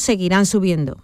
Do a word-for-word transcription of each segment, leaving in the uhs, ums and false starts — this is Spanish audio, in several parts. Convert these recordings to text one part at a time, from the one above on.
seguirán subiendo.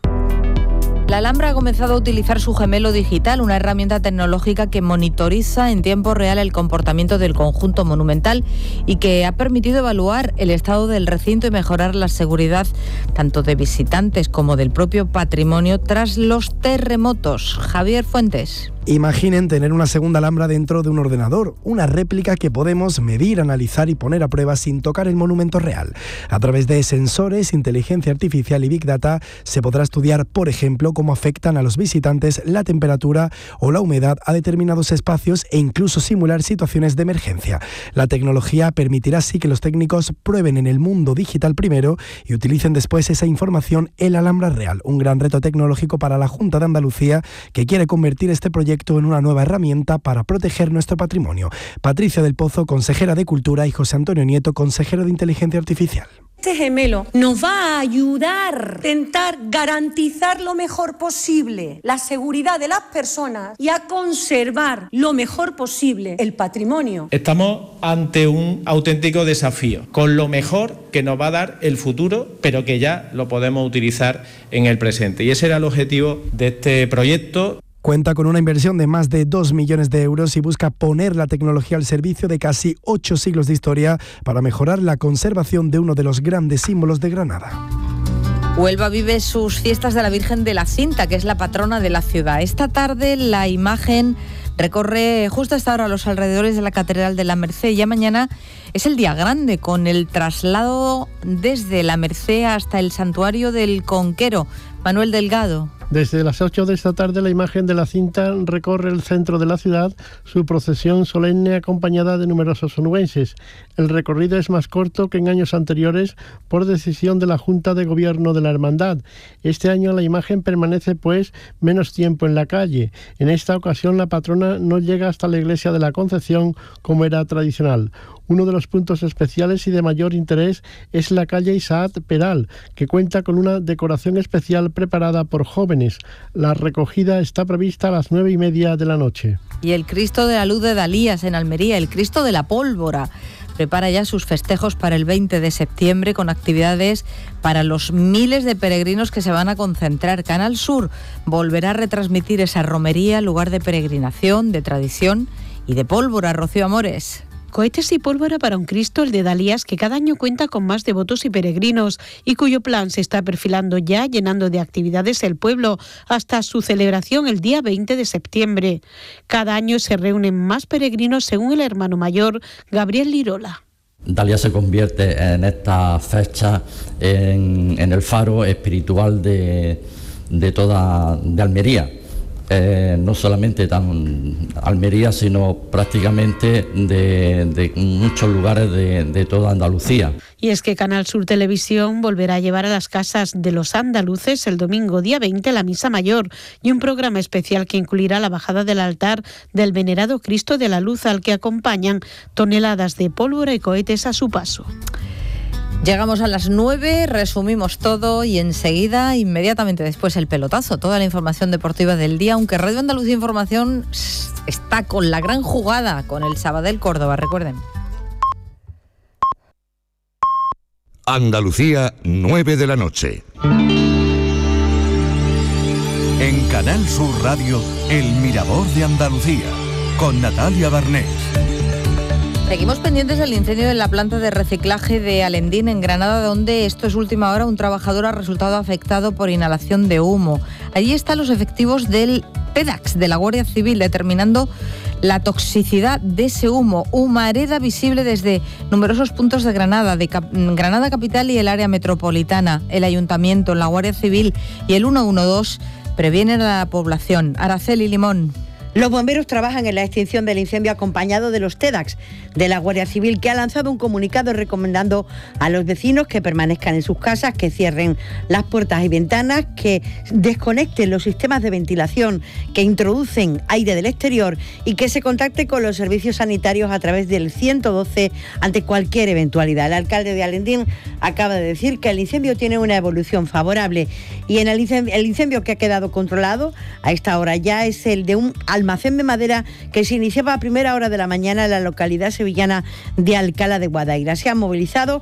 La Alhambra ha comenzado a utilizar su gemelo digital, una herramienta tecnológica que monitoriza en tiempo real el comportamiento del conjunto monumental y que ha permitido evaluar el estado del recinto y mejorar la seguridad tanto de visitantes como del propio patrimonio tras los terremotos. Javier Fuentes. Imaginen tener una segunda Alhambra dentro de un ordenador, una réplica que podemos medir, analizar y poner a prueba sin tocar el monumento real. A través de sensores, inteligencia artificial y Big Data se podrá estudiar, por ejemplo, cómo afectan a los visitantes la temperatura o la humedad a determinados espacios e incluso simular situaciones de emergencia. La tecnología permitirá así que los técnicos prueben en el mundo digital primero y utilicen después esa información en la Alhambra real. Un gran reto tecnológico para la Junta de Andalucía, que quiere convertir este proyecto en una nueva herramienta para proteger nuestro patrimonio. Patricia del Pozo, consejera de Cultura, y José Antonio Nieto, consejero de Inteligencia Artificial. Este gemelo nos va a ayudar a intentar garantizar lo mejor posible la seguridad de las personas y a conservar lo mejor posible el patrimonio. Estamos ante un auténtico desafío, con lo mejor que nos va a dar el futuro, pero que ya lo podemos utilizar en el presente. Y ese era el objetivo de este proyecto. Cuenta con una inversión de más de dos millones de euros y busca poner la tecnología al servicio de casi ocho siglos de historia para mejorar la conservación de uno de los grandes símbolos de Granada. Huelva vive sus fiestas de la Virgen de la Cinta, que es la patrona de la ciudad. Esta tarde la imagen recorre justo a esta hora los alrededores de la Catedral de la Merced. Ya mañana es el día grande, con el traslado desde la Merced hasta el Santuario del Conquero. Manuel Delgado. Desde las ocho de esta tarde la imagen de la Cinta recorre el centro de la ciudad, su procesión solemne acompañada de numerosos onubenses. El recorrido es más corto que en años anteriores por decisión de la Junta de Gobierno de la Hermandad. Este año la imagen permanece pues menos tiempo en la calle. En esta ocasión la patrona no llega hasta la iglesia de la Concepción como era tradicional. Uno de los puntos especiales y de mayor interés es la calle Isaac Peral, que cuenta con una decoración especial preparada por jóvenes. La recogida está prevista a las nueve y media de la noche. Y el Cristo de la Luz de Dalías en Almería, el Cristo de la Pólvora, prepara ya sus festejos para el veinte de septiembre con actividades para los miles de peregrinos que se van a concentrar. Canal Sur volverá a retransmitir esa romería, lugar de peregrinación, de tradición y de pólvora. Rocío Amores. Cohetes y pólvora para un Cristo, el de Dalías, que cada año cuenta con más devotos y peregrinos y cuyo plan se está perfilando ya, llenando de actividades el pueblo hasta su celebración el día veinte de septiembre. Cada año se reúnen más peregrinos, según el hermano mayor Gabriel Lirola. Dalías se convierte en esta fecha en, en el faro espiritual de, de toda de Almería. Eh, no solamente tan Almería, sino prácticamente de, de muchos lugares de, de toda Andalucía. Y es que Canal Sur Televisión volverá a llevar a las casas de los andaluces el domingo día veinte la Misa Mayor y un programa especial que incluirá la bajada del altar del venerado Cristo de la Luz, al que acompañan toneladas de pólvora y cohetes a su paso. Llegamos a las nueve, resumimos todo y enseguida, inmediatamente después, el pelotazo, toda la información deportiva del día, aunque Radio Andalucía Información está con la gran jugada con el Sabadell Córdoba, recuerden. Andalucía, nueve de la noche. En Canal Sur Radio, El Mirador de Andalucía, con Natalia Barnés. Seguimos pendientes del incendio de la planta de reciclaje de Alendín, en Granada, donde esto es última hora, un trabajador ha resultado afectado por inhalación de humo. Allí están los efectivos del TEDx, de la Guardia Civil, determinando la toxicidad de ese humo. Humareda visible desde numerosos puntos de Granada, de Cap- Granada capital y el área metropolitana. El Ayuntamiento, la Guardia Civil y el ciento doce previenen a la población. Araceli Limón. Los bomberos trabajan en la extinción del incendio acompañado de los TEDx de la Guardia Civil, que ha lanzado un comunicado recomendando a los vecinos que permanezcan en sus casas, que cierren las puertas y ventanas, que desconecten los sistemas de ventilación que introducen aire del exterior y que se contacte con los servicios sanitarios a través del ciento doce ante cualquier eventualidad. El alcalde de Alendín acaba de decir que el incendio tiene una evolución favorable y en el incendio, el incendio que ha quedado controlado a esta hora ya es el de un almacén de madera que se iniciaba a primera hora de la mañana en la localidad sevillana de Alcalá de Guadaira. Se han movilizado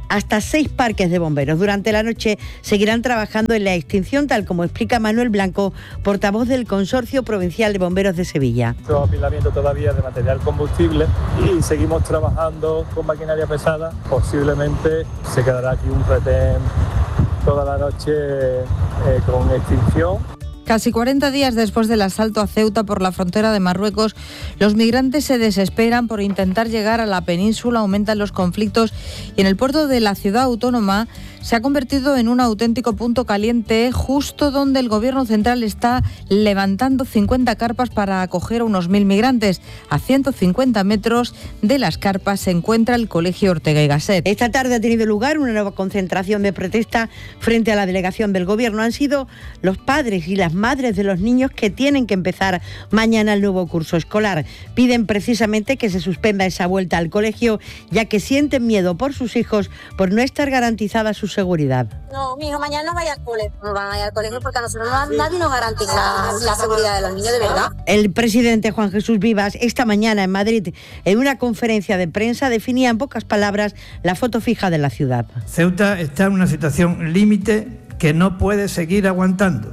hasta seis parques de bomberos. Durante la noche seguirán trabajando en la extinción, tal como explica Manuel Blanco, portavoz del Consorcio Provincial de Bomberos de Sevilla. Nuestro apilamiento todavía de material combustible y seguimos trabajando con maquinaria pesada. Posiblemente se quedará aquí un retén toda la noche eh, con extinción. Casi cuarenta días después del asalto a Ceuta por la frontera de Marruecos, los migrantes se desesperan por intentar llegar a la península, aumentan los conflictos y en el puerto de la ciudad autónoma se ha convertido en un auténtico punto caliente, justo donde el gobierno central está levantando cincuenta carpas para acoger a unos mil migrantes. A ciento cincuenta metros de las carpas se encuentra el Colegio Ortega y Gasset. Esta tarde ha tenido lugar una nueva concentración de protesta frente a la delegación del gobierno. Han sido los padres y las madres de los niños que tienen que empezar mañana el nuevo curso escolar. Piden precisamente que se suspenda esa vuelta al colegio, ya que sienten miedo por sus hijos por no estar garantizada su seguridad. No, mi hijo mañana no vaya al colegio, no van a ir al colegio porque a nosotros no, nadie nos garantiza la, la seguridad de los niños, de verdad. El presidente Juan Jesús Vivas esta mañana en Madrid, en una conferencia de prensa, definía en pocas palabras la foto fija de la ciudad. Ceuta está en una situación límite que no puede seguir aguantando.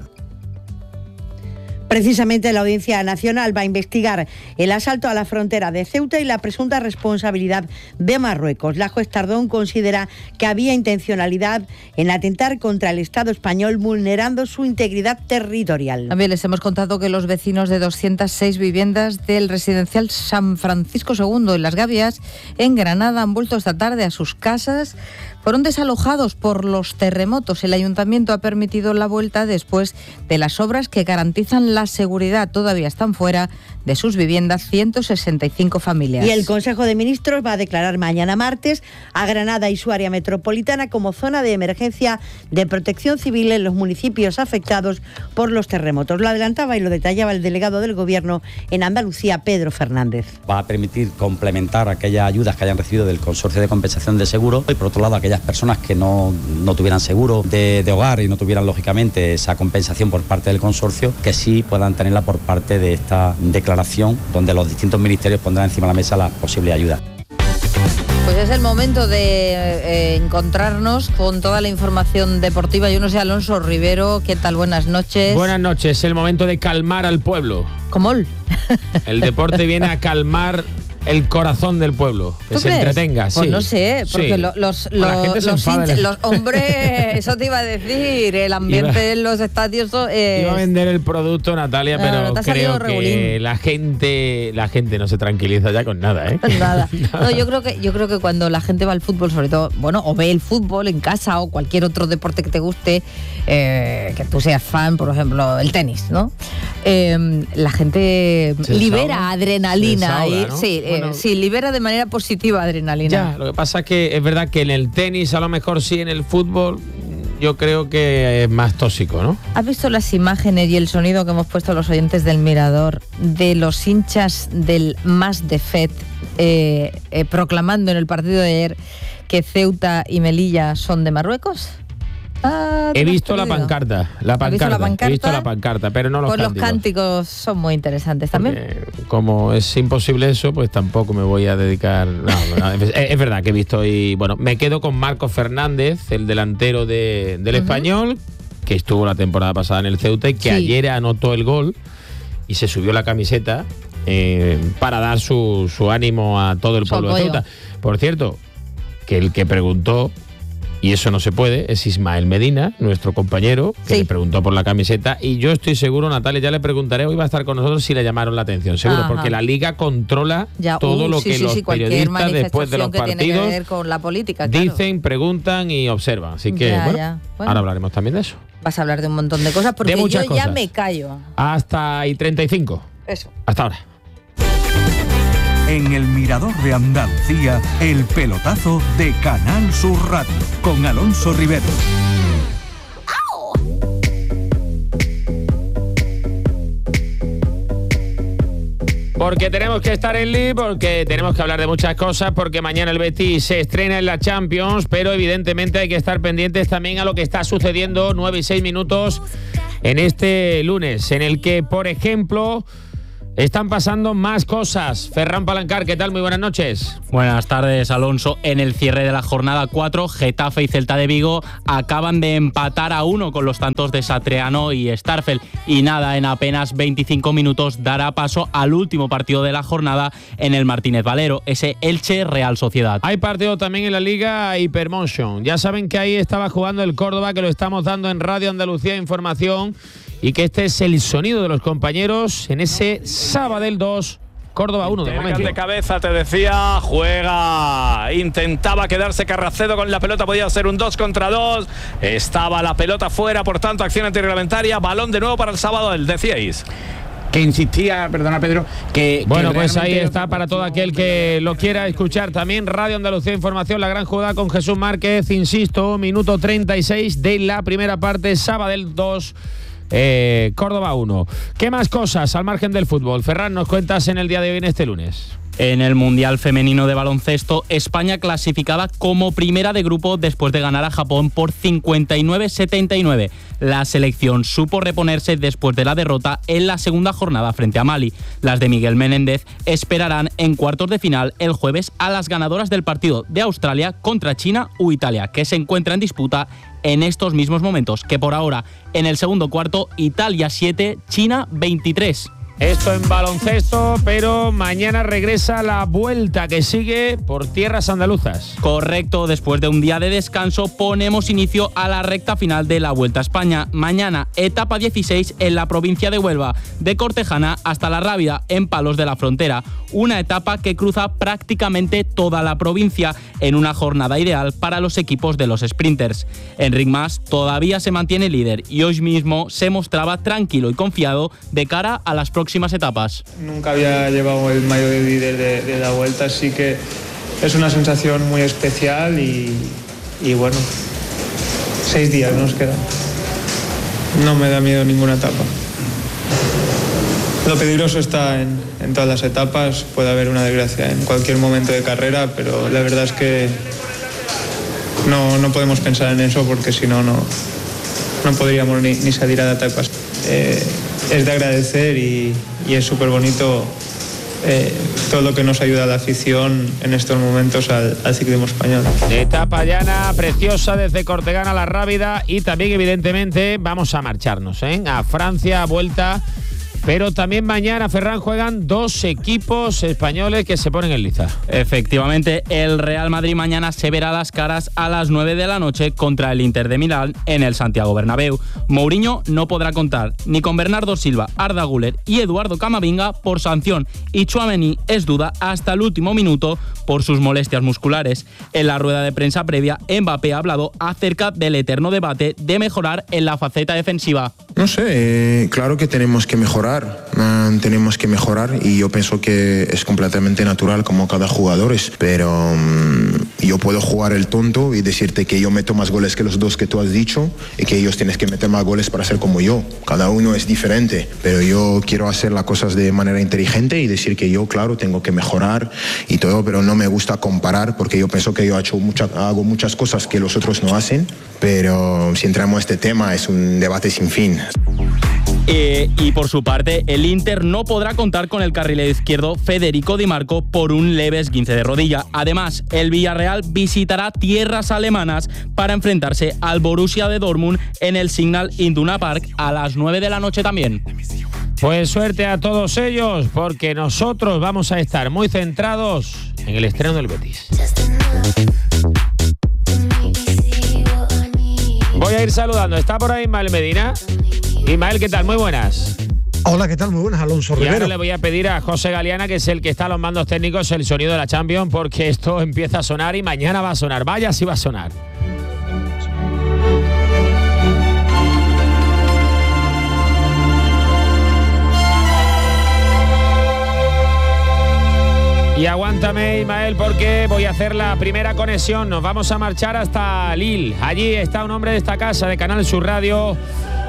Precisamente la Audiencia Nacional va a investigar el asalto a la frontera de Ceuta y la presunta responsabilidad de Marruecos. La juez Tardón considera que había intencionalidad en atentar contra el Estado español, vulnerando su integridad territorial. También les hemos contado que los vecinos de doscientas seis viviendas del residencial San Francisco segundo en Las Gavias, en Granada, han vuelto esta tarde a sus casas. Fueron desalojados por los terremotos. El ayuntamiento ha permitido la vuelta después de las obras que garantizan la seguridad. Todavía están fuera de sus viviendas ciento sesenta y cinco familias. Y el Consejo de Ministros va a declarar mañana martes a Granada y su área metropolitana como zona de emergencia de protección civil en los municipios afectados por los terremotos. Lo adelantaba y lo detallaba el delegado del Gobierno en Andalucía, Pedro Fernández. Va a permitir complementar aquellas ayudas que hayan recibido del Consorcio de Compensación de Seguro y, por otro lado, aquellas personas que no, no tuvieran seguro de, de hogar y no tuvieran, lógicamente, esa compensación por parte del consorcio, que sí puedan tenerla por parte de esta declaración, donde los distintos ministerios pondrán encima de la mesa las posibles ayudas. Pues es el momento de eh, encontrarnos con toda la información deportiva. Yo no sé, Alonso Rivero, ¿qué tal? Buenas noches. Buenas noches, es el momento de calmar al pueblo. ¿Cómo? El deporte viene a calmar el corazón del pueblo, que se entretenga. Pues sí. no sé, porque sí. los, los, pues la gente se los, enfada, hinchas, los hombres, eso te iba a decir, el ambiente iba, en los estadios es... Iba a vender el producto, Natalia, no, pero no creo que regulín. la gente la gente no se tranquiliza ya con nada, ¿eh? Nada. No, yo creo que yo creo que cuando la gente va al fútbol, sobre todo, bueno, o ve el fútbol en casa o cualquier otro deporte que te guste, eh, que tú seas fan, por ejemplo, el tenis, ¿no? Eh, la gente se libera desahoga, adrenalina, desahoga, ¿no? Sí. Bueno, sí, libera de manera positiva adrenalina. Ya, lo que pasa es que es verdad que en el tenis a lo mejor sí, en el fútbol yo creo que es más tóxico, ¿no? ¿Has visto las imágenes y el sonido que hemos puesto a los oyentes del Mirador de los hinchas del Mas de Fet eh, eh, proclamando en el partido de ayer que Ceuta y Melilla son de Marruecos? Ah, he visto la pancarta, la pancarta, la pancarta, he visto la pancarta, pero no los pues cánticos. Los cánticos son muy interesantes también. Porque como es imposible eso, pues tampoco me voy a dedicar. No, no, es, es verdad que he visto y bueno, me quedo con Marcos Fernández, el delantero de, del uh-huh. Español, que estuvo la temporada pasada en el Ceuta y que sí. ayer anotó el gol y se subió la camiseta eh, para dar su, su ánimo a todo el pueblo de Ceuta. Por cierto, que el que preguntó, y eso no se puede, es Ismael Medina, nuestro compañero, que sí. le preguntó por la camiseta, y yo estoy seguro, Natalia, ya le preguntaré, hoy va a estar con nosotros si le llamaron la atención, seguro, Ajá. porque la Liga controla ya, todo uh, lo sí, que sí, los sí, periodistas después de los que partidos tiene que ver con la política, claro. dicen, preguntan y observan, así que ya, bueno, ya. Bueno, ahora hablaremos también de eso. Vas a hablar de un montón de cosas, porque yo cosas. ya me callo. Hasta y treinta y cinco. Eso. Hasta ahora. En el Mirador de Andalucía, el pelotazo de Canal Sur Radio, con Alonso Rivero. Porque tenemos que estar en Live, porque tenemos que hablar de muchas cosas, porque mañana el Betis se estrena en la Champions, pero evidentemente hay que estar pendientes también a lo que está sucediendo nueve y seis minutos en este lunes, en el que, por ejemplo, están pasando más cosas. Ferran Palancar, ¿qué tal? Muy buenas noches. Buenas tardes, Alonso. En el cierre de la jornada cuatro, Getafe y Celta de Vigo acaban de empatar a uno con los tantos de Satriano y Starfel. Y nada, en apenas veinticinco minutos dará paso al último partido de la jornada en el Martínez Valero, ese Elche-Real Sociedad. Hay partido también en la Liga Hypermotion. Ya saben que ahí estaba jugando el Córdoba, que lo estamos dando en Radio Andalucía Información, y que este es el sonido de los compañeros en ese Sabadell dos, Córdoba uno de momento. De cabeza, te decía, juega, intentaba quedarse Carracedo con la pelota, podía ser un dos contra dos, estaba la pelota fuera, por tanto acción antirreglamentaria, balón de nuevo para el Sabadell, decíais. Que insistía, perdona Pedro, que... Bueno, que pues ahí está para todo aquel que lo quiera escuchar. También Radio Andalucía Información, la gran jugada con Jesús Márquez, insisto, minuto treinta y seis de la primera parte, Sabadell dos, Eh, Córdoba uno. ¿Qué más cosas al margen del fútbol? Ferran, nos cuentas en el día de hoy, en este lunes. En el Mundial Femenino de Baloncesto, España clasificada como primera de grupo después de ganar a Japón por cincuenta y nueve a setenta y nueve. La selección supo reponerse después de la derrota en la segunda jornada frente a Mali. Las de Miguel Menéndez esperarán en cuartos de final el jueves a las ganadoras del partido de Australia contra China u Italia, que se encuentra en disputa en estos mismos momentos, que por ahora en el segundo cuarto Italia siete, China veintitrés. Esto en baloncesto, pero mañana regresa la vuelta que sigue por tierras andaluzas. Correcto, después de un día de descanso ponemos inicio a la recta final de la Vuelta a España. Mañana, etapa dieciséis en la provincia de Huelva, de Cortejana hasta La Rábida, en Palos de la Frontera. Una etapa que cruza prácticamente toda la provincia en una jornada ideal para los equipos de los sprinters. Enric Mas todavía se mantiene líder y hoy mismo se mostraba tranquilo y confiado de cara a las próximas próximas etapas. Nunca había llevado el maillot de líder de, de la Vuelta, así que es una sensación muy especial y, y bueno, seis días nos quedan. No me da miedo ninguna etapa. Lo peligroso está en, en todas las etapas, puede haber una desgracia en cualquier momento de carrera, pero la verdad es que no, no podemos pensar en eso porque si no, no, no podríamos ni, ni salir a etapas. Eh, es de agradecer y, y es súper bonito eh, todo lo que nos ayuda a la afición en estos momentos al, al ciclismo español. Etapa llana preciosa desde Cortegana a La Rábida y también evidentemente vamos a marcharnos ¿eh? a Francia, vuelta. Pero también mañana, Ferran, juegan dos equipos españoles que se ponen en liza. Efectivamente, el Real Madrid mañana se verá las caras a las nueve de la noche contra el Inter de Milán en el Santiago Bernabéu. Mourinho no podrá contar ni con Bernardo Silva, Arda Güler y Eduardo Camavinga por sanción, y Tchouaméni es duda hasta el último minuto por sus molestias musculares. En la rueda de prensa previa, Mbappé ha hablado acerca del eterno debate de mejorar en la faceta defensiva. No sé, eh, claro que tenemos que mejorar. Uh, tenemos que mejorar y yo pienso que es completamente natural como cada jugador es, pero um, yo puedo jugar el tonto y decirte que yo meto más goles que los dos que tú has dicho y que ellos tienen que meter más goles para ser como yo. Cada uno es diferente, pero yo quiero hacer las cosas de manera inteligente y decir que yo, claro, tengo que mejorar y todo, pero no me gusta comparar porque yo pienso que yo he hecho mucha, hago muchas cosas que los otros no hacen, pero si entramos a este tema es un debate sin fin. Eh, y por su parte, el Inter no podrá contar con el carrilero izquierdo Federico Di Marco por un leve esguince de rodilla. Además, el Villarreal visitará tierras alemanas para enfrentarse al Borussia de Dortmund en el Signal Iduna Park a las nueve de la noche también. Pues suerte a todos ellos, porque nosotros vamos a estar muy centrados en el estreno del Betis. Voy a ir saludando. ¿Está por ahí Ismael Medina? Ismael, ¿qué tal? Muy buenas. Hola, ¿qué tal? Muy buenas, Alonso Rivero. Y ahora le voy a pedir a José Galeana, que es el que está a los mandos técnicos, el sonido de la Champions, porque esto empieza a sonar y mañana va a sonar. Vaya, sí va a sonar. Y aguántame, Ismael, porque voy a hacer la primera conexión. Nos vamos a marchar hasta Lille. Allí está un hombre de esta casa, de Canal Sur Radio,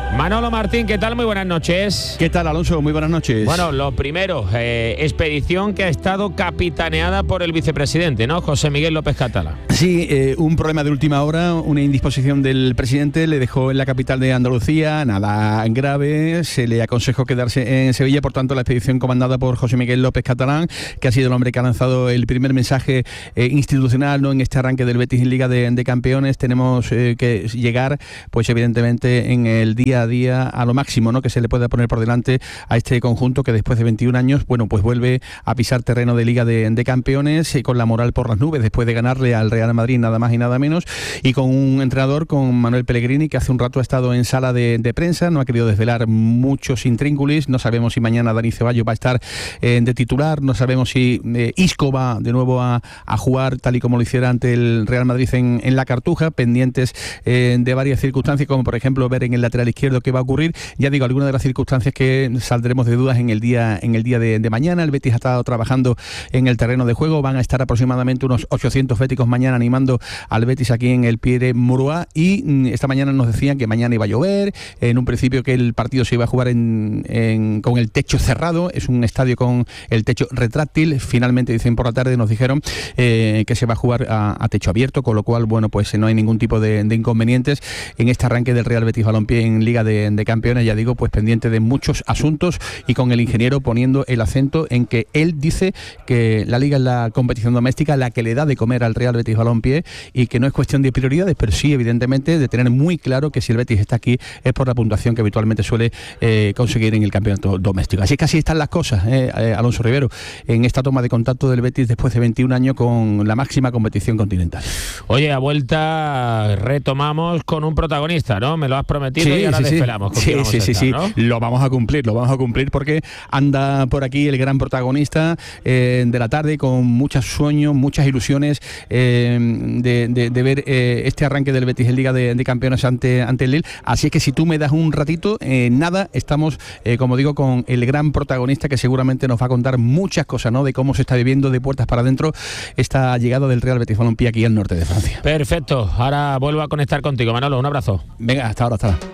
Manolo Martín, ¿qué tal? Muy buenas noches. ¿Qué tal, Alonso? Muy buenas noches. Bueno, lo primero, eh, expedición que ha estado capitaneada por el vicepresidente, ¿no? José Miguel López Catalá. Sí, eh, un problema de última hora, una indisposición del presidente, le dejó en la capital de Andalucía, nada grave, se le aconsejó quedarse en Sevilla, por tanto la expedición comandada por José Miguel López Catalán, que ha sido el hombre que ha lanzado el primer mensaje eh, institucional, ¿no?, en este arranque del Betis en Liga de, de Campeones. Tenemos eh, que llegar, pues evidentemente, en el día a día a lo máximo, ¿no?, que se le pueda poner por delante a este conjunto que después de veintiún años, bueno, pues vuelve a pisar terreno de Liga de, de Campeones, eh, con la moral por las nubes, después de ganarle al Real Madrid nada más y nada menos, y con un entrenador, con Manuel Pellegrini, que hace un rato ha estado en sala de, de prensa, no ha querido desvelar muchos intríngulis, no sabemos si mañana Dani Ceballos va a estar eh, de titular, no sabemos si eh, Isco va de nuevo a, a jugar tal y como lo hiciera ante el Real Madrid en, en la Cartuja, pendientes eh, de varias circunstancias, como por ejemplo ver en el lateral izquierdo qué va a ocurrir. Ya digo, algunas de las circunstancias que saldremos de dudas en el día en el día de, de mañana. El Betis ha estado trabajando en el terreno de juego, van a estar aproximadamente unos ochocientos béticos mañana animando al Betis aquí en el Pierre Mauroy, y esta mañana nos decían que mañana iba a llover, en un principio que el partido se iba a jugar en, en, con el techo cerrado, es un estadio con el techo retráctil. Finalmente, dicen por la tarde, nos dijeron eh, que se va a jugar a, a techo abierto, con lo cual, bueno, pues no hay ningún tipo de, de inconvenientes en este arranque del Real Betis Balompié en Liga de, de Campeones. Ya digo, pues pendiente de muchos asuntos, y con el ingeniero poniendo el acento en que él dice que la Liga es la competición doméstica la que le da de comer al Real Betis Balompié, y que no es cuestión de prioridades, pero sí, evidentemente, de tener muy claro que si el Betis está aquí es por la puntuación que habitualmente suele eh, conseguir en el campeonato doméstico. Así que así están las cosas, eh, eh, Alonso Rivero, en esta toma de contacto del Betis después de veintiún años con la máxima competición continental. Oye, a vuelta retomamos con un protagonista, ¿no? Me lo has prometido, sí, y ahora sí, desvelamos. Sí, sí, sí, estar, sí. ¿no? Lo vamos a cumplir, lo vamos a cumplir porque anda por aquí el gran protagonista eh, de la tarde, con muchos sueños, muchas ilusiones eh, de, de, de ver eh, este arranque del Betis en Liga de, de Campeones ante, ante el Lille. Así es que si tú me das un ratito, eh, nada, estamos, eh, como digo, con el gran protagonista, que seguramente nos va a contar muchas cosas, ¿no?, de cómo se está viviendo de puertas para adentro esta llegada del Real Betis Balompié aquí al norte de Francia. Perfecto, ahora vuelvo a conectar contigo, Manolo, un abrazo. Venga, hasta ahora, hasta ahora.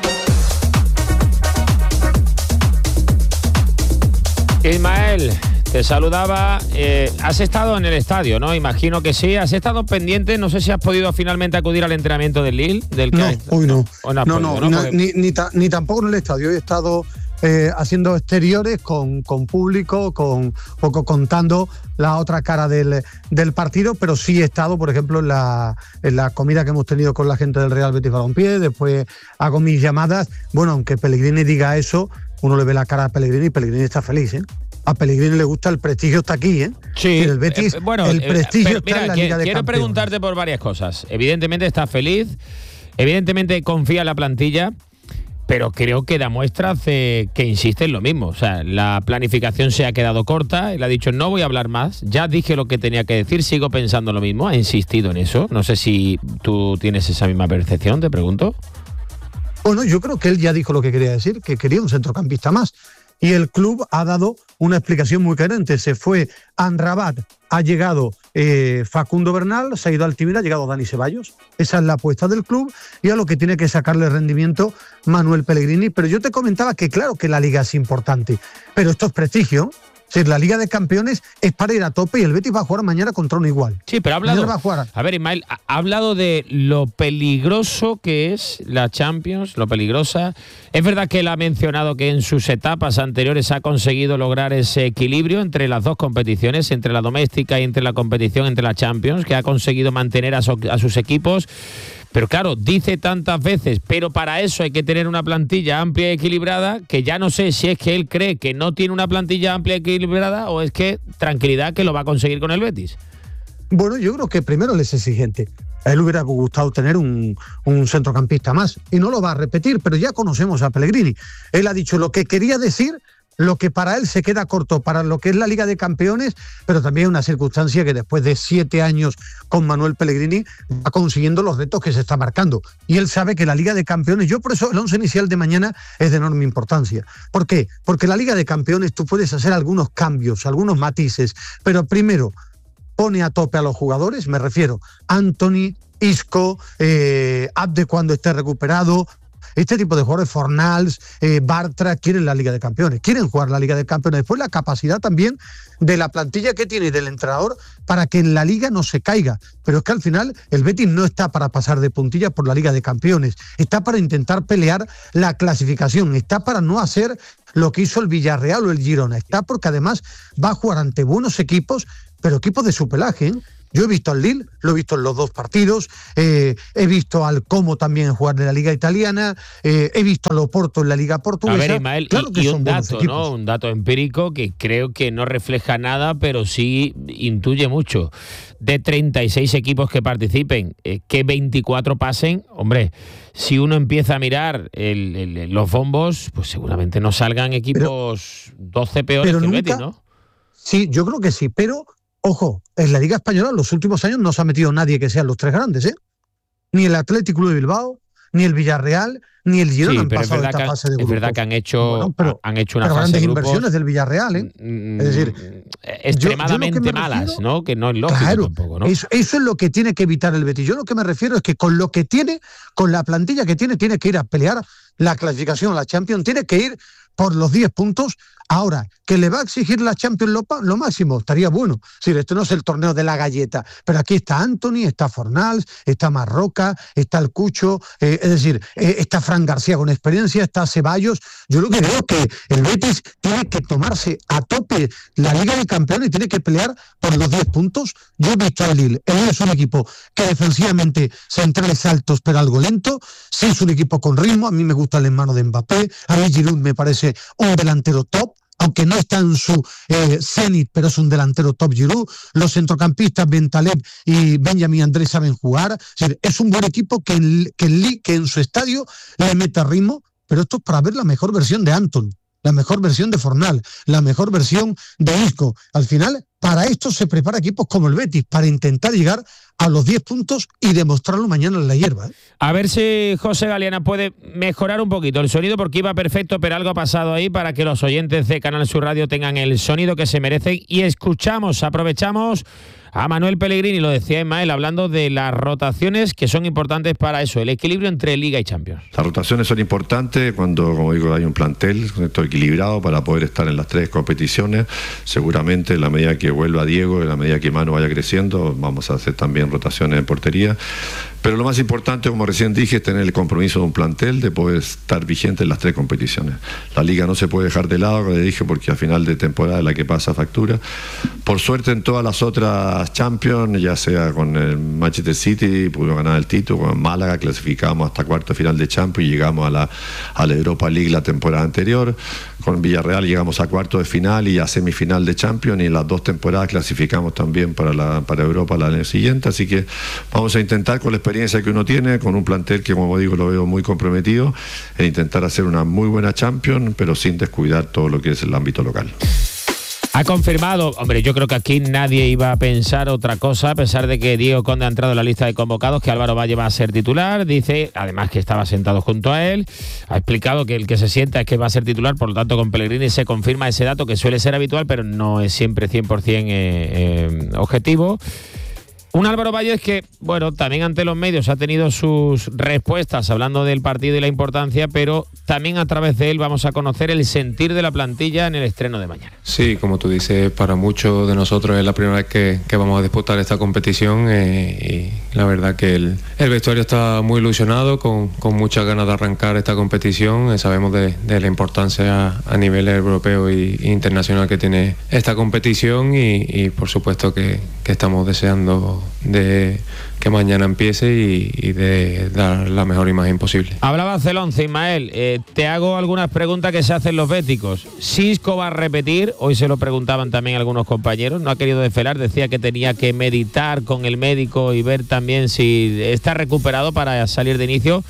Ismael, te saludaba. Eh, has estado en el estadio, ¿no? Imagino que sí. ¿Has estado pendiente? No sé si has podido finalmente acudir al entrenamiento del Lille. Del no, que hoy no. No, no, podido, no, ¿no? no Porque... ni, ni, ta, ni tampoco en el estadio. He estado eh, haciendo exteriores con, con público, con poco contando la otra cara del, del partido, pero sí he estado, por ejemplo, en la, en la comida que hemos tenido con la gente del Real Betis Balompié. Después hago mis llamadas. Bueno, aunque Pellegrini diga eso, uno le ve la cara a Pellegrini y Pellegrini está feliz, ¿eh? A Pellegrini le gusta, el prestigio está aquí, ¿eh? Sí, el Betis, eh, bueno, el prestigio eh, pero, está mira, en la que, Liga de quiero Campeones. preguntarte por varias cosas. Evidentemente está feliz, evidentemente confía en la plantilla, pero creo que da muestras de que insiste en lo mismo. O sea, la planificación se ha quedado corta, él ha dicho no voy a hablar más, ya dije lo que tenía que decir, sigo pensando lo mismo, ha insistido en eso. No sé si tú tienes esa misma percepción, te pregunto. Bueno, yo creo que él ya dijo lo que quería decir, que quería un centrocampista más. Y el club ha dado una explicación muy coherente. Se fue Amrabat, ha llegado eh, Facundo Bernal, se ha ido Altimira, ha llegado Dani Ceballos. Esa es la apuesta del club y a lo que tiene que sacarle rendimiento Manuel Pellegrini. Pero yo te comentaba que claro que la Liga es importante, pero esto es prestigio. Es decir, la Liga de Campeones es para ir a tope y el Betis va a jugar mañana contra uno igual. Sí, pero ha hablado, va a, jugar. a ver, Ismael, ha hablado de lo peligroso que es la Champions, lo peligrosa. Es verdad que él ha mencionado que en sus etapas anteriores ha conseguido lograr ese equilibrio entre las dos competiciones, entre la doméstica y entre la competición entre la Champions, que ha conseguido mantener a, so, a sus equipos. Pero claro, dice tantas veces, pero para eso hay que tener una plantilla amplia y equilibrada, que ya no sé si es que él cree que no tiene una plantilla amplia y equilibrada o es que tranquilidad que lo va a conseguir con el Betis. Bueno, yo creo que primero él es exigente. A él hubiera gustado tener un, un centrocampista más y no lo va a repetir, pero ya conocemos a Pellegrini. Él ha dicho lo que quería decir, lo que para él se queda corto para lo que es la Liga de Campeones, pero también una circunstancia que después de siete años con Manuel Pellegrini va consiguiendo los retos que se está marcando. Y él sabe que la Liga de Campeones, yo por eso el once inicial de mañana es de enorme importancia. ¿Por qué? Porque la Liga de Campeones tú puedes hacer algunos cambios, algunos matices, pero primero pone a tope a los jugadores, me refiero a Antony, Isco, eh, Abde cuando esté recuperado, este tipo de jugadores, Fornals, eh, Bartra, quieren la Liga de Campeones, quieren jugar la Liga de Campeones. Después la capacidad también de la plantilla que tiene y del entrenador para que en la Liga no se caiga. Pero es que al final el Betis no está para pasar de puntillas por la Liga de Campeones, está para intentar pelear la clasificación, está para no hacer lo que hizo el Villarreal o el Girona, está porque además va a jugar ante buenos equipos, pero equipos de su pelaje, ¿eh? Yo he visto al Lille, lo he visto en los dos partidos, eh, he visto al Como también jugar en la Liga Italiana, eh, he visto al Oporto en la Liga Portuguesa. A ver, Ismael, claro y, que y un dato, ¿no? Un dato empírico que creo que no refleja nada, pero sí intuye mucho. De treinta y seis equipos que participen, eh, que veinticuatro pasen, hombre, si uno empieza a mirar el, el, los bombos, pues seguramente no salgan equipos pero, doce peores que el Betis, ¿no? Sí, yo creo que sí, pero ojo, en la Liga Española en los últimos años no se ha metido nadie que sean los tres grandes, ¿eh? Ni el Athletic Club de Bilbao, ni el Villarreal, ni el Girona sí, han pasado esta han, fase de grupos. Es verdad que han hecho, bueno, pero, han hecho una pero fase grandes de grupos, inversiones del Villarreal, ¿eh? Mm, es decir, extremadamente yo, yo malas, refiero, ¿no? Que no es lógico claro, tampoco, ¿no? Eso, eso es lo que tiene que evitar el Betis. Yo lo que me refiero es que con lo que tiene, con la plantilla que tiene, tiene que ir a pelear la clasificación a la Champions, tiene que ir por los diez puntos. Ahora, que le va a exigir la Champions lo, lo máximo, estaría bueno. Sí, esto no es el torneo de la galleta, pero aquí está Anthony, está Fornals, está Marroca, está el Cucho, eh, es decir, eh, está Fran García con experiencia, está Ceballos. Yo lo que veo es que el Betis tiene que tomarse a tope la Liga de Campeones y tiene que pelear por los diez puntos. Yo he visto al Lille, el Lille es un equipo que defensivamente centrales altos pero algo lento, sí es un equipo con ritmo, a mí me gusta el hermano de Mbappé, a mí Giroud me parece un delantero top, aunque no está en su eh, cenit, pero es un delantero top Giroud. Los centrocampistas Bentaleb y Benjamín Andrés saben jugar. Es decir, es un buen equipo que en, que, en, que en su estadio le mete ritmo, pero esto es para ver la mejor versión de Anton, la mejor versión de Fornal, la mejor versión de Isco. Al final, para esto se prepara equipos como el Betis, para intentar llegar a los diez puntos y demostrarlo mañana en la hierba, ¿eh? A ver si José Galeana puede mejorar un poquito el sonido, porque iba perfecto, pero algo ha pasado ahí para que los oyentes de Canal Sur Radio tengan el sonido que se merecen. Y escuchamos, aprovechamos a Manuel Pellegrini, lo decía Ismael, hablando de las rotaciones que son importantes para eso, el equilibrio entre Liga y Champions. Las rotaciones son importantes cuando, como digo, hay un plantel equilibrado para poder estar en las tres competiciones. Seguramente en la medida que vuelva Diego, en la medida que Manu vaya creciendo, vamos a hacer también rotaciones en portería. Pero lo más importante, como recién dije, es tener el compromiso de un plantel de poder estar vigente en las tres competiciones. La Liga no se puede dejar de lado, como le dije, porque a final de temporada es la que pasa factura. Por suerte en todas las otras Champions, ya sea con el Manchester City, pudimos ganar el título, con Málaga clasificamos hasta cuarto final de Champions y llegamos a la, a la Europa League la temporada anterior. Con Villarreal llegamos a cuarto de final y a semifinal de Champions, y en las dos temporadas clasificamos también para, la, para Europa el año siguiente. Así que vamos a intentar, con la experiencia que uno tiene, con un plantel que, como digo, lo veo muy comprometido, en intentar hacer una muy buena Champions, pero sin descuidar todo lo que es el ámbito local. Ha confirmado, hombre, yo creo que aquí nadie iba a pensar otra cosa, a pesar de que Diego Conde ha entrado en la lista de convocados, que Álvaro Valle va a ser titular. Dice, además, que estaba sentado junto a él. Ha explicado que el que se sienta es que va a ser titular, por lo tanto con Pellegrini se confirma ese dato, que suele ser habitual, pero no es siempre cien por ciento eh, eh, objetivo. Un Álvaro Valles que, bueno, también ante los medios ha tenido sus respuestas hablando del partido y la importancia, pero también a través de él vamos a conocer el sentir de la plantilla en el estreno de mañana. Sí, como tú dices, para muchos de nosotros es la primera vez que, que vamos a disputar esta competición, eh, y la verdad que el, el vestuario está muy ilusionado, con, con muchas ganas de arrancar esta competición. Eh, sabemos de, de la importancia a, a nivel europeo y, y internacional que tiene esta competición, y, y por supuesto que, que estamos deseando de que mañana empiece y, y de dar la mejor imagen posible. Hablabas del once, Ismael. Eh, te hago algunas preguntas que se hacen los béticos. ¿Sisco va a repetir? Hoy se lo preguntaban también algunos compañeros. No ha querido desvelar, decía que tenía que meditar con el médico y ver también si está recuperado para salir de inicio.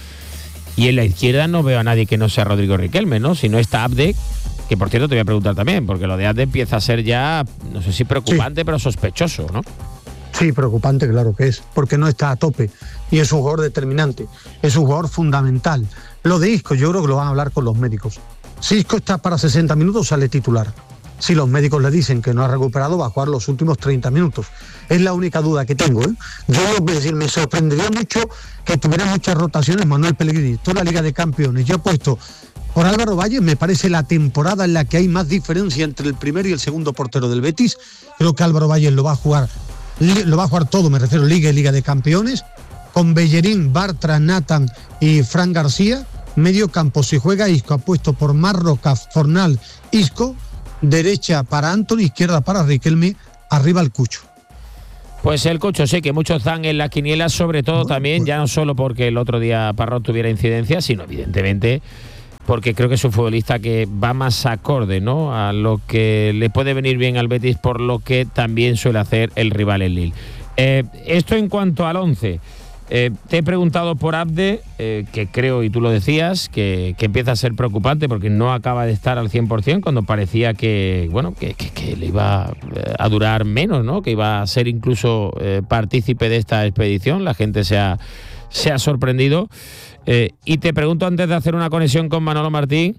Y en la izquierda no veo a nadie que no sea Rodrigo Riquelme, ¿no? Si no está Abde, que por cierto te voy a preguntar también, porque lo de Abde empieza a ser ya, no sé si preocupante, sí, pero sospechoso, ¿no? Sí, preocupante, claro que es, porque no está a tope y es un jugador determinante, es un jugador fundamental. Lo de Isco yo creo que lo van a hablar con los médicos. Si Isco está para sesenta minutos, sale titular. si los médicos le dicen que no ha recuperado, va a jugar los últimos treinta minutos. Es la única duda que tengo, ¿eh? Yo, es decir, me sorprendería mucho que tuviera muchas rotaciones Manuel Pellegrini, toda la Liga de Campeones. Yo he puesto por Álvaro Valle, me parece la temporada en la que hay más diferencia entre el primer y el segundo portero del Betis. Creo que Álvaro Valle lo va a jugar, lo va a jugar todo, me refiero a Liga y Liga de Campeones, con Bellerín, Bartra, Nathan y Fran García. Medio campo, si juega Isco, apuesto por Marroca, Fornal, Isco, derecha para Antony, izquierda para Riquelme, arriba el Cucho. Pues el Cucho, sí, que muchos dan en la quiniela, sobre todo bueno, también, pues, ya no solo porque el otro día Parrón tuviera incidencia, sino evidentemente porque creo que es un futbolista que va más acorde, ¿no?, a lo que le puede venir bien al Betis, por lo que también suele hacer el rival el Lille. Eh, esto en cuanto al once. Eh, te he preguntado por Abde, eh, que creo, y tú lo decías, que, que empieza a ser preocupante porque no acaba de estar al cien por ciento cuando parecía que, bueno, que, que, que le iba a durar menos, ¿no?, que iba a ser incluso eh, partícipe de esta expedición. La gente se ha, se ha sorprendido. Eh, y te pregunto, antes de hacer una conexión con Manolo Martín,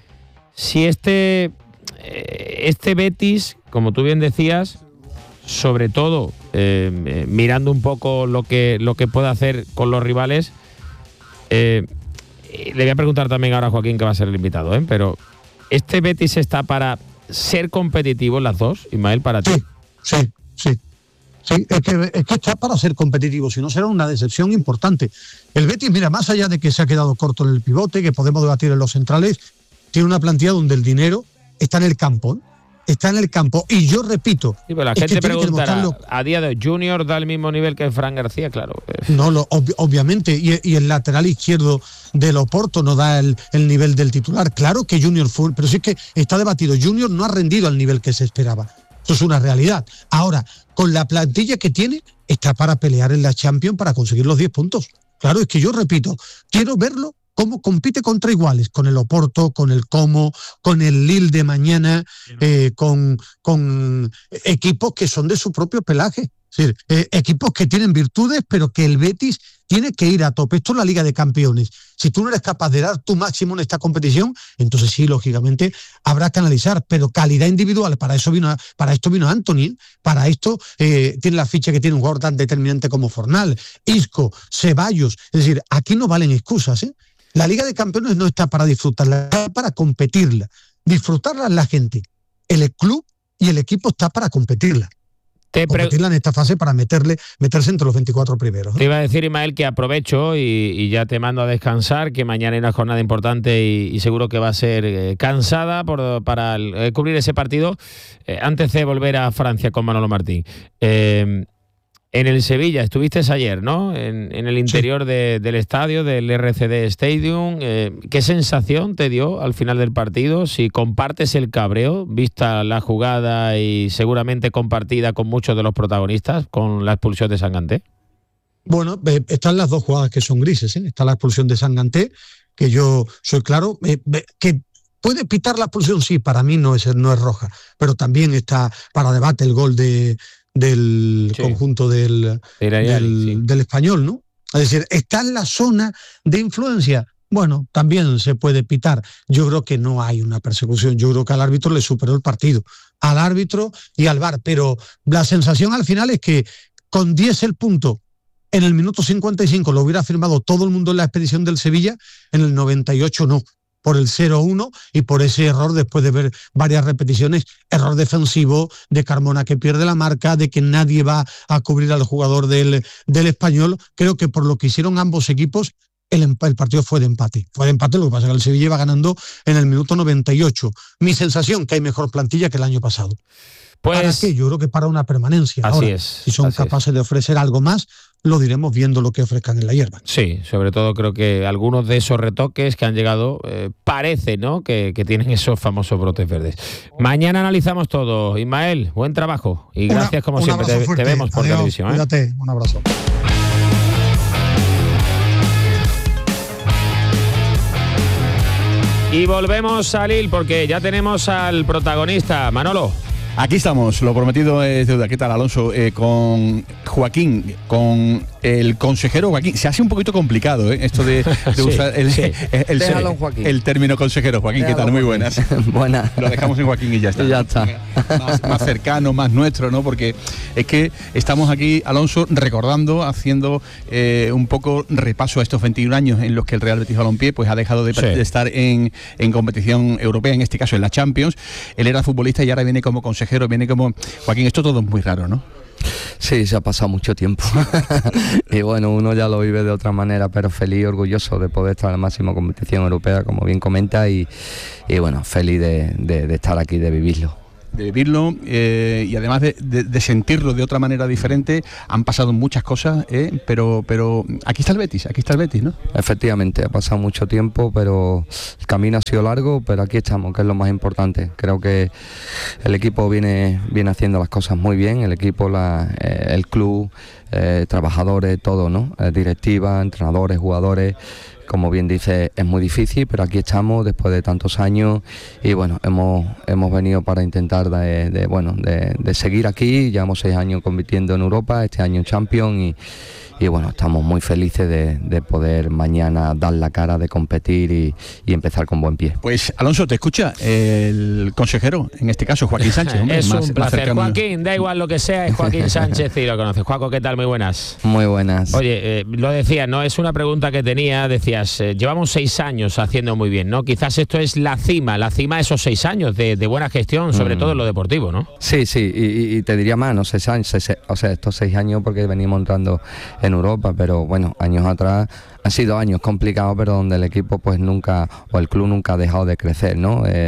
si este, eh, este Betis, como tú bien decías, sobre todo eh, eh, mirando un poco lo que, lo que puede hacer con los rivales, eh, le voy a preguntar también ahora a Joaquín, que va a ser el invitado, ¿eh? Pero ¿este Betis está para ser competitivo en las dos, Ismael, para ti? Sí, sí, sí. Sí, es que, es que está para ser competitivo, si no será una decepción importante. El Betis, mira, más allá de que se ha quedado corto en el pivote, que podemos debatir en los centrales, tiene una plantilla donde el dinero está en el campo, ¿eh? Está en el campo. Y yo repito... Sí, pero la gente preguntará, a día de hoy, ¿Junior da el mismo nivel que Fran García? Claro. No, lo, ob, obviamente. Y, y el lateral izquierdo del Oporto no da el, el nivel del titular. Claro que Junior fue... Pero sí que está debatido. Junior no ha rendido al nivel que se esperaba. Eso es una realidad. Ahora, con la plantilla que tiene, está para pelear en la Champions para conseguir los diez puntos. Claro, es que yo repito, quiero verlo cómo compite contra iguales, con el Oporto, con el Como, con el Lille de mañana, eh, con, con equipos que son de su propio pelaje. Es decir, eh, equipos que tienen virtudes, pero que el Betis tiene que ir a tope. Esto es la Liga de Campeones. Si tú no eres capaz de dar tu máximo en esta competición, entonces sí, lógicamente, habrá que analizar. Pero calidad individual, para eso vino, para esto vino Antony, para esto eh, tiene la ficha que tiene un jugador tan determinante como Fornal, Isco, Ceballos. Es decir, aquí no valen excusas, ¿eh? La Liga de Campeones no está para disfrutarla, está para competirla. Disfrutarla es la gente. El club y el equipo está para competirla. Te pre- competirla en esta fase para meterle, meterse entre los veinticuatro primeros, ¿no? Te iba a decir, Ismael, que aprovecho y, y ya te mando a descansar, que mañana hay una jornada importante y, y seguro que va a ser eh, cansada por, para el, eh, cubrir ese partido. Eh, antes de volver a Francia con Manolo Martín. Eh, En el Sevilla, estuviste ayer, ¿no? En, en el interior sí. de, del estadio, del R C D Stadium. Eh, ¿Qué sensación te dio al final del partido? Si compartes el cabreo, vista la jugada y seguramente compartida con muchos de los protagonistas, con la expulsión de Sanganté. Bueno, eh, están las dos jugadas que son grises, ¿eh? Está la expulsión de Sanganté, que yo soy claro, eh, que puede pitar la expulsión, sí, para mí no es, no es roja, pero también está para debate el gol de... del sí. conjunto del, del, sí. del Español, ¿no? Es decir, está en la zona de influencia. Bueno, también se puede pitar. Yo creo que no hay una persecución. Yo creo que al árbitro le superó el partido. Al árbitro y al V A R. Pero la sensación al final es que con diez el punto, en el minuto cincuenta y cinco lo hubiera firmado todo el mundo en la expedición del Sevilla, en el noventa y ocho no. Por el cero uno y por ese error, después de ver varias repeticiones, error defensivo de Carmona que pierde la marca, de que nadie va a cubrir al jugador del, del Español. Creo que por lo que hicieron ambos equipos, el, el partido fue de empate. Fue de empate, lo que pasa es que el Sevilla iba ganando en el minuto noventa y ocho. Mi sensación, que hay mejor plantilla que el año pasado. Pues, ¿para qué? Yo creo que para una permanencia. Así Ahora, es. Si son capaces es. de ofrecer algo más, lo diremos viendo lo que ofrezcan en la hierba. Sí, sobre todo creo que algunos de esos retoques que han llegado eh, parece, ¿no?, que, que tienen esos famosos brotes verdes. Mañana analizamos todo. Ismael, buen trabajo y una, gracias como siempre. Te, te vemos por Adiós, televisión. ¿eh? Cuídate, un abrazo. Y volvemos a Lille porque ya tenemos al protagonista, Manolo. Aquí estamos, lo prometido es deuda. ¿Qué tal, Alonso? Eh, con Joaquín, con el consejero Joaquín, se hace un poquito complicado, ¿eh? Esto de, de sí, usar el, sí. el, el, el, el término consejero. Joaquín, Déjalo, ¿qué tal? Muy buenas. Buenas. Lo dejamos en Joaquín y ya está. Y ya está. Más, más cercano, más nuestro, ¿no? Porque es que estamos aquí, Alonso, recordando, haciendo eh, un poco repaso a estos veintiún años en los que el Real Betis Balompié pues ha dejado de, sí. de estar en, en competición europea, en este caso en la Champions. Él era futbolista y ahora viene como consejero, viene como... Joaquín, esto todo es muy raro, ¿no? Sí, se ha pasado mucho tiempo y bueno, uno ya lo vive de otra manera, pero feliz y orgulloso de poder estar en la máxima competición europea, como bien comenta, y, y bueno, feliz de, de, de estar aquí, de vivirlo. De vivirlo eh, y además de, de, de sentirlo de otra manera diferente. Han pasado muchas cosas, eh, pero pero aquí está el Betis, aquí está el Betis, ¿no? Efectivamente, ha pasado mucho tiempo, pero el camino ha sido largo, pero aquí estamos, que es lo más importante. Creo que el equipo viene, viene haciendo las cosas muy bien, el equipo, la, eh, el club, eh, trabajadores, todo, ¿no? Eh, directiva, entrenadores, jugadores. Como bien dice, es muy difícil, pero aquí estamos después de tantos años y bueno, hemos hemos venido para intentar de, de bueno de, de seguir aquí. Llevamos seis años compitiendo en Europa, este año en Champions y, y bueno, estamos muy felices de, de poder mañana dar la cara, de competir y, y empezar con buen pie. Pues Alonso, te escucha el consejero, en este caso Joaquín Sánchez. Hombre, es más, un placer. Joaquín, da igual lo que sea, es Joaquín Sánchez y lo conoces. Juaco, ¿qué tal? Muy buenas. Muy buenas. Oye, eh, lo decía, no es una pregunta que tenía, decías, eh, llevamos seis años haciendo muy bien, ¿no? Quizás esto es la cima, la cima de esos seis años de, de buena gestión, sobre mm. todo en lo deportivo, ¿no? Sí, sí, y, y te diría más, no seis años, seis, o sea, estos seis años porque venimos entrando en Europa, pero bueno, años atrás han sido años complicados, pero donde el equipo pues nunca, o el club nunca ha dejado de crecer, ¿no? Eh,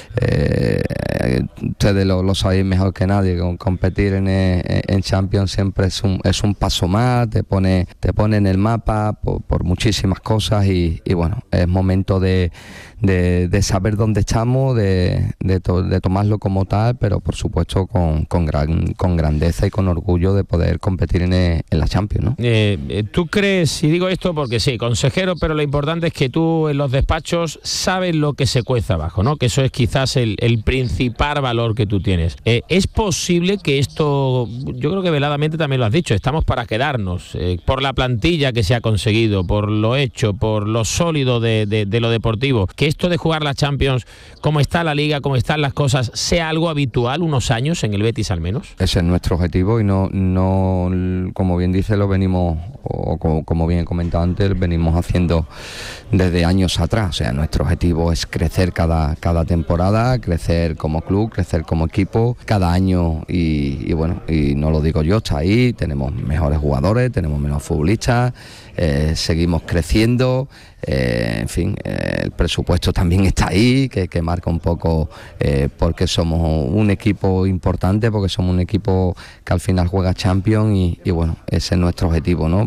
eh, ustedes lo, lo sabéis mejor que nadie, con competir en, en Champions siempre es un, es un paso más, te pone, te pone en el mapa por, por muchísimas cosas y, y bueno, es momento de, de, de saber dónde estamos, de, de, to, de tomarlo como tal, pero por supuesto con, con, gran, con grandeza y con orgullo de poder competir en, en la Champions, ¿no? Eh, ¿Tú crees, y digo esto porque sí, consejero, pero lo importante es que tú en los despachos sabes lo que se cueza abajo, ¿no? Que eso es quizás el, el principal valor que tú tienes. Eh, ¿Es posible que esto, yo creo que veladamente también lo has dicho, estamos para quedarnos, eh, por la plantilla que se ha conseguido, por lo hecho, por lo sólido de, de, de lo deportivo, que esto de jugar la Champions, como está la Liga, como están las cosas, sea algo habitual unos años en el Betis al menos? Ese es nuestro objetivo y no, no como bien dice, lo venimos, o como, como bien he comentado antes, venimos haciendo desde años atrás. O sea, nuestro objetivo es crecer cada, cada temporada, crecer como club, crecer como equipo cada año y, y bueno, y no lo digo yo, está ahí, tenemos mejores jugadores, tenemos menos futbolistas, eh, seguimos creciendo, eh, en fin, eh, el presupuesto también está ahí, que, que marca un poco eh, porque somos un equipo importante, porque somos un equipo que al final juega Champions y, y bueno, ese es nuestro objetivo, ¿no?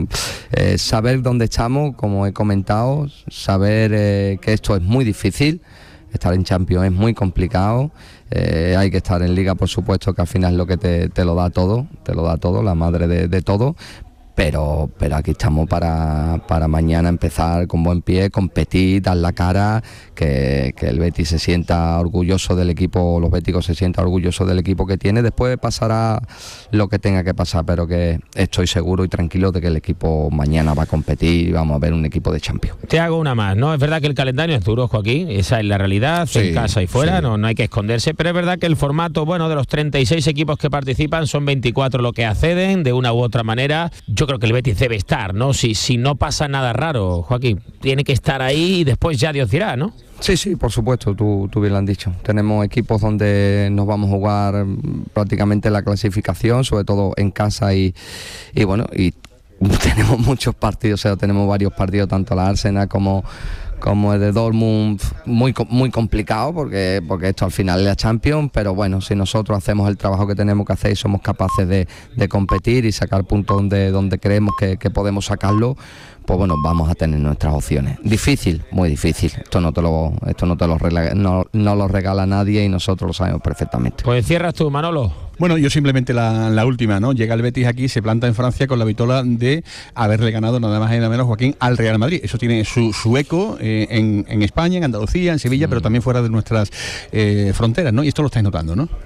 Eh, saber dónde estamos, como he comentado, saber eh, que esto es muy difícil. Estar en Champions es muy complicado, eh, hay que estar en Liga, por supuesto, que al final es lo que te, te lo da todo, te lo da todo, la madre de, de todo, pero pero aquí estamos para, para mañana empezar con buen pie, competir, dar la cara, que, que el Betis se sienta orgulloso del equipo, los béticos se sientan orgullosos del equipo que tiene. Después pasará lo que tenga que pasar, pero que estoy seguro y tranquilo de que el equipo mañana va a competir y vamos a ver un equipo de Champions. Te hago una más, ¿no? Es verdad que el calendario es duro, Joaquín, esa es la realidad, sí, en casa y fuera, sí. no, no hay que esconderse, pero es verdad que el formato, bueno, de los treinta y seis equipos que participan, son veinticuatro los que acceden de una u otra manera. Yo creo que el Betis debe estar, ¿no? Si, si no pasa nada raro, Joaquín, tiene que estar ahí y después ya Dios dirá, ¿no? Sí, sí, por supuesto, tú, tú bien lo has dicho. Tenemos equipos donde nos vamos a jugar prácticamente la clasificación, sobre todo en casa y, y bueno, y tenemos muchos partidos, o sea, tenemos varios partidos, tanto la Arsenal como como el de Dortmund, muy muy complicado porque porque esto al final es la Champions, pero bueno, si nosotros hacemos el trabajo que tenemos que hacer y somos capaces de, de competir y sacar puntos donde, donde creemos que, que podemos sacarlo, pues bueno, vamos a tener nuestras opciones. Difícil, muy difícil. Esto no te lo, esto no te lo regala, no, no lo regala nadie y nosotros lo sabemos perfectamente. Pues cierras tú, Manolo. Bueno, yo simplemente la, la última, ¿no? Llega el Betis aquí, se planta en Francia con la vitola de haberle ganado nada más y nada menos, Joaquín, al Real Madrid. Eso tiene su, su eco eh, en, en España, en Andalucía, en Sevilla, mm. pero también fuera de nuestras eh, fronteras, ¿no? Y esto lo estáis notando, ¿no?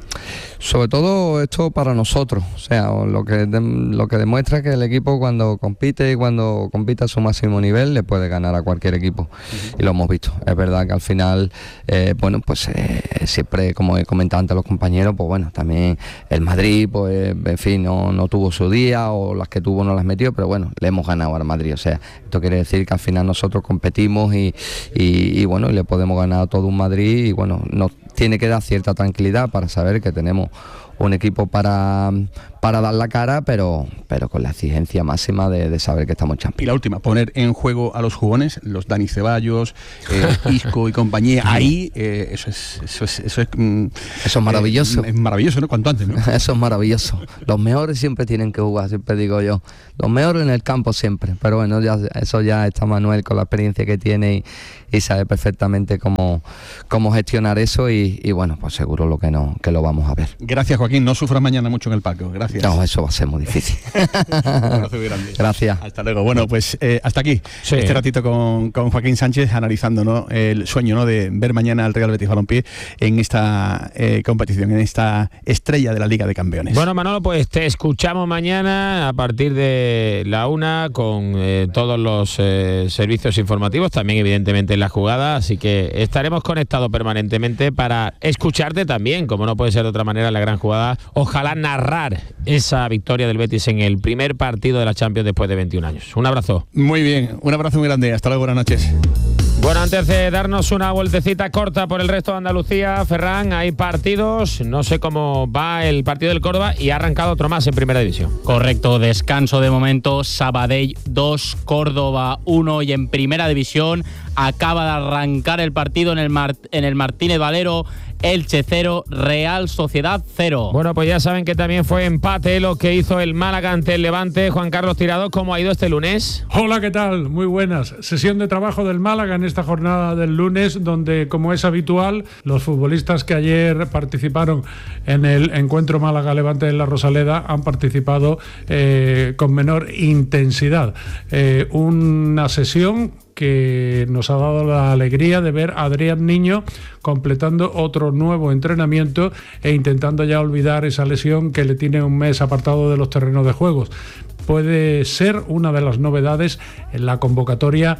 sobre todo esto para nosotros, o sea, lo que de, lo que demuestra que el equipo cuando compite y cuando compite a su máximo nivel le puede ganar a cualquier equipo, uh-huh. y lo hemos visto. Es verdad que al final, eh, bueno, pues eh, siempre, como he comentado antes los compañeros, pues bueno, también el Madrid, pues en fin, no, no tuvo su día, o las que tuvo no las metió, pero bueno, le hemos ganado al Madrid, o sea, esto quiere decir que al final nosotros competimos y, y, y bueno, y le podemos ganar a todo un Madrid, y bueno, nos tiene que dar cierta tranquilidad para saber que tenemos un equipo para, para dar la cara, pero, pero con la exigencia máxima de, de saber que estamos champions. Y la última, poner en juego a los jugones, los Dani Ceballos, eh, Isco y compañía, ahí eh, eso es eso es, eso es, mm, eso es maravilloso. Eh, es maravilloso, ¿no? Cuanto antes, ¿no? Eso es maravilloso. Los mejores siempre tienen que jugar, siempre digo yo. Los mejores en el campo siempre, pero bueno, ya eso ya está Manuel con la experiencia que tiene y, y sabe perfectamente cómo, cómo gestionar eso y, y bueno, pues seguro lo que no que lo vamos a ver. Gracias, Joaquín, no sufras mañana mucho en el palco. Gracias. No, eso va a ser muy difícil. Un abrazo muy grande. Gracias. Hasta luego. Bueno, pues eh, hasta aquí sí. este ratito con, con Joaquín Sánchez, analizando, ¿no?, el sueño, ¿no?, de ver mañana al Real Betis Balompié en esta eh, competición, en esta estrella de la Liga de Campeones. Bueno, Manolo, pues te escuchamos mañana a partir de la una con eh, todos los eh, servicios informativos, también evidentemente en la jugada, así que estaremos conectados permanentemente para escucharte también, como no puede ser de otra manera, en la gran jugada. Ojalá narrar esa victoria del Betis en el primer partido de la Champions después de veintiún años. Un abrazo. Muy bien, un abrazo muy grande. Hasta luego, buenas noches. Bueno, antes de darnos una vueltecita corta por el resto de Andalucía, Ferran, hay partidos, no sé cómo va el partido del Córdoba y ha arrancado otro más en Primera División. Correcto, descanso de momento, Sabadell dos, Córdoba uno, y en Primera División acaba de arrancar el partido en el, Mar- en el Martínez Valero. Elche cero, Real Sociedad cero. Bueno, pues ya saben que también fue empate lo que hizo el Málaga ante el Levante. Juan Carlos Tirado, ¿cómo ha ido este lunes? Hola, ¿qué tal? Muy buenas. Sesión de trabajo del Málaga en esta jornada del lunes, donde, como es habitual, los futbolistas que ayer participaron en el encuentro Málaga-Levante en la Rosaleda han participado eh, con menor intensidad. Eh, una sesión que nos ha dado la alegría de ver a Adrián Niño completando otro nuevo entrenamiento e intentando ya olvidar esa lesión que le tiene un mes apartado de los terrenos de juegos. Puede ser una de las novedades en la convocatoria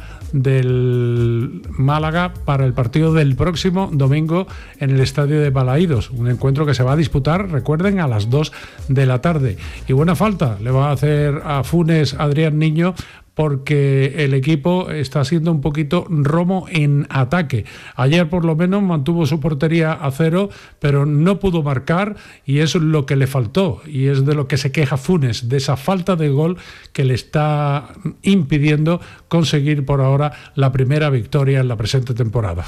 del Málaga para el partido del próximo domingo en el estadio de Balaídos, un encuentro que se va a disputar, recuerden, a las dos de la tarde. Y buena falta le va a hacer a Funes Adrián Niño, porque el equipo está siendo un poquito romo en ataque. Ayer por lo menos mantuvo su portería a cero, pero no pudo marcar, y eso es lo que le faltó, y es de lo que se queja Funes, de esa falta de gol que le está impidiendo conseguir por ahora la primera victoria en la presente temporada.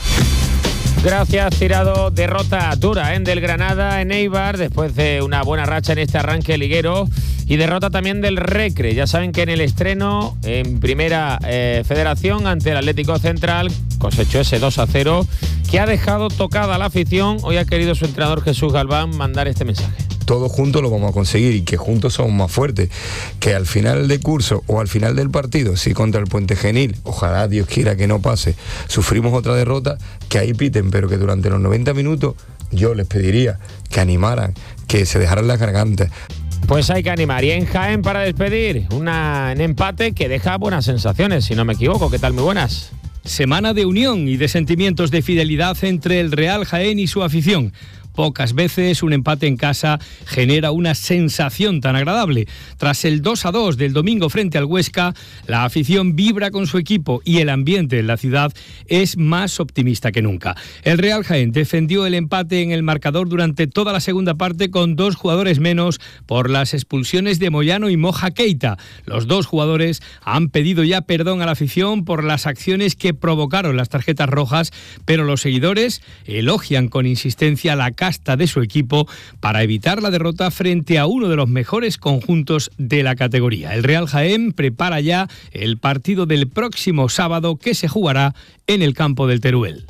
Gracias, Tirado. Derrota dura ¿eh? del Granada en Eibar después de una buena racha en este arranque liguero, y derrota también del Recre. Ya saben que en el estreno en Primera eh, Federación ante el Atlético Central cosechó ese dos a cero que ha dejado tocada la afición. Hoy ha querido su entrenador Jesús Galván mandar este mensaje. Todos juntos lo vamos a conseguir, y que juntos somos más fuertes, que al final de curso o al final del partido, si contra el Puente Genil, ojalá Dios quiera que no pase, sufrimos otra derrota, que ahí piten, pero que durante los noventa minutos yo les pediría que animaran, que se dejaran las gargantas. Pues hay que animar. Y en Jaén, para despedir, una, un empate que deja buenas sensaciones, si no me equivoco. ¿Qué tal? Muy buenas. Semana de unión y de sentimientos de fidelidad entre el Real Jaén y su afición. Pocas veces un empate en casa genera una sensación tan agradable. Tras el dos a dos del domingo frente al Huesca, la afición vibra con su equipo y el ambiente en la ciudad es más optimista que nunca. El Real Jaén defendió el empate en el marcador durante toda la segunda parte con dos jugadores menos por las expulsiones de Moyano y Moja Keita. Los dos jugadores han pedido ya perdón a la afición por las acciones que provocaron las tarjetas rojas, pero los seguidores elogian con insistencia la casta de su equipo para evitar la derrota frente a uno de los mejores conjuntos de la categoría. El Real Jaén prepara ya el partido del próximo sábado, que se jugará en el campo del Teruel.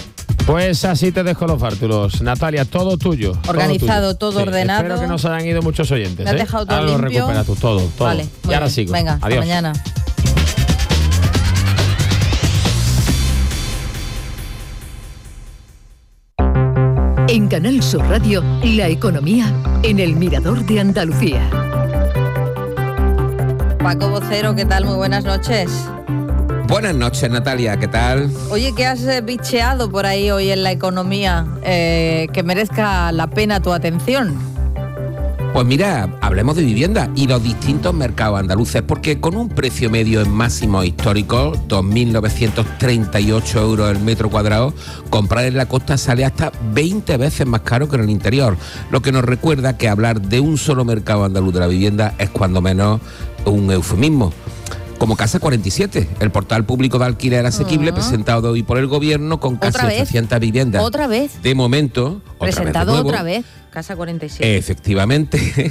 Pues así te dejo los bártulos, Natalia, todo tuyo. Organizado, todo, todo sí, ordenado. Espero que no se hayan ido muchos oyentes. Me has ¿eh? dejado todo ahora limpio. Lo recuperas tú, todo, todo. Vale, y ahora bien. sigo. Venga, adiós. hasta mañana. En Canal Sur Radio, la economía en el Mirador de Andalucía. Paco Vocero, ¿qué tal? Muy buenas noches. Buenas noches, Natalia, ¿qué tal? Oye, ¿qué has eh, bicheado por ahí hoy en la economía eh, que merezca la pena tu atención? Pues mira, hablemos de vivienda y los distintos mercados andaluces, porque con un precio medio en máximos históricos, dos mil novecientos treinta y ocho euros el metro cuadrado, comprar en la costa sale hasta veinte veces más caro que en el interior, lo que nos recuerda que hablar de un solo mercado andaluz de la vivienda es cuando menos un eufemismo. Como Casa cuarenta y siete, el portal público de alquiler asequible uh-huh. presentado hoy por el gobierno con casi ochocientas viviendas. ¿Otra vez? De momento, presentado otra vez, de otra vez. Casa cuarenta y siete. Efectivamente,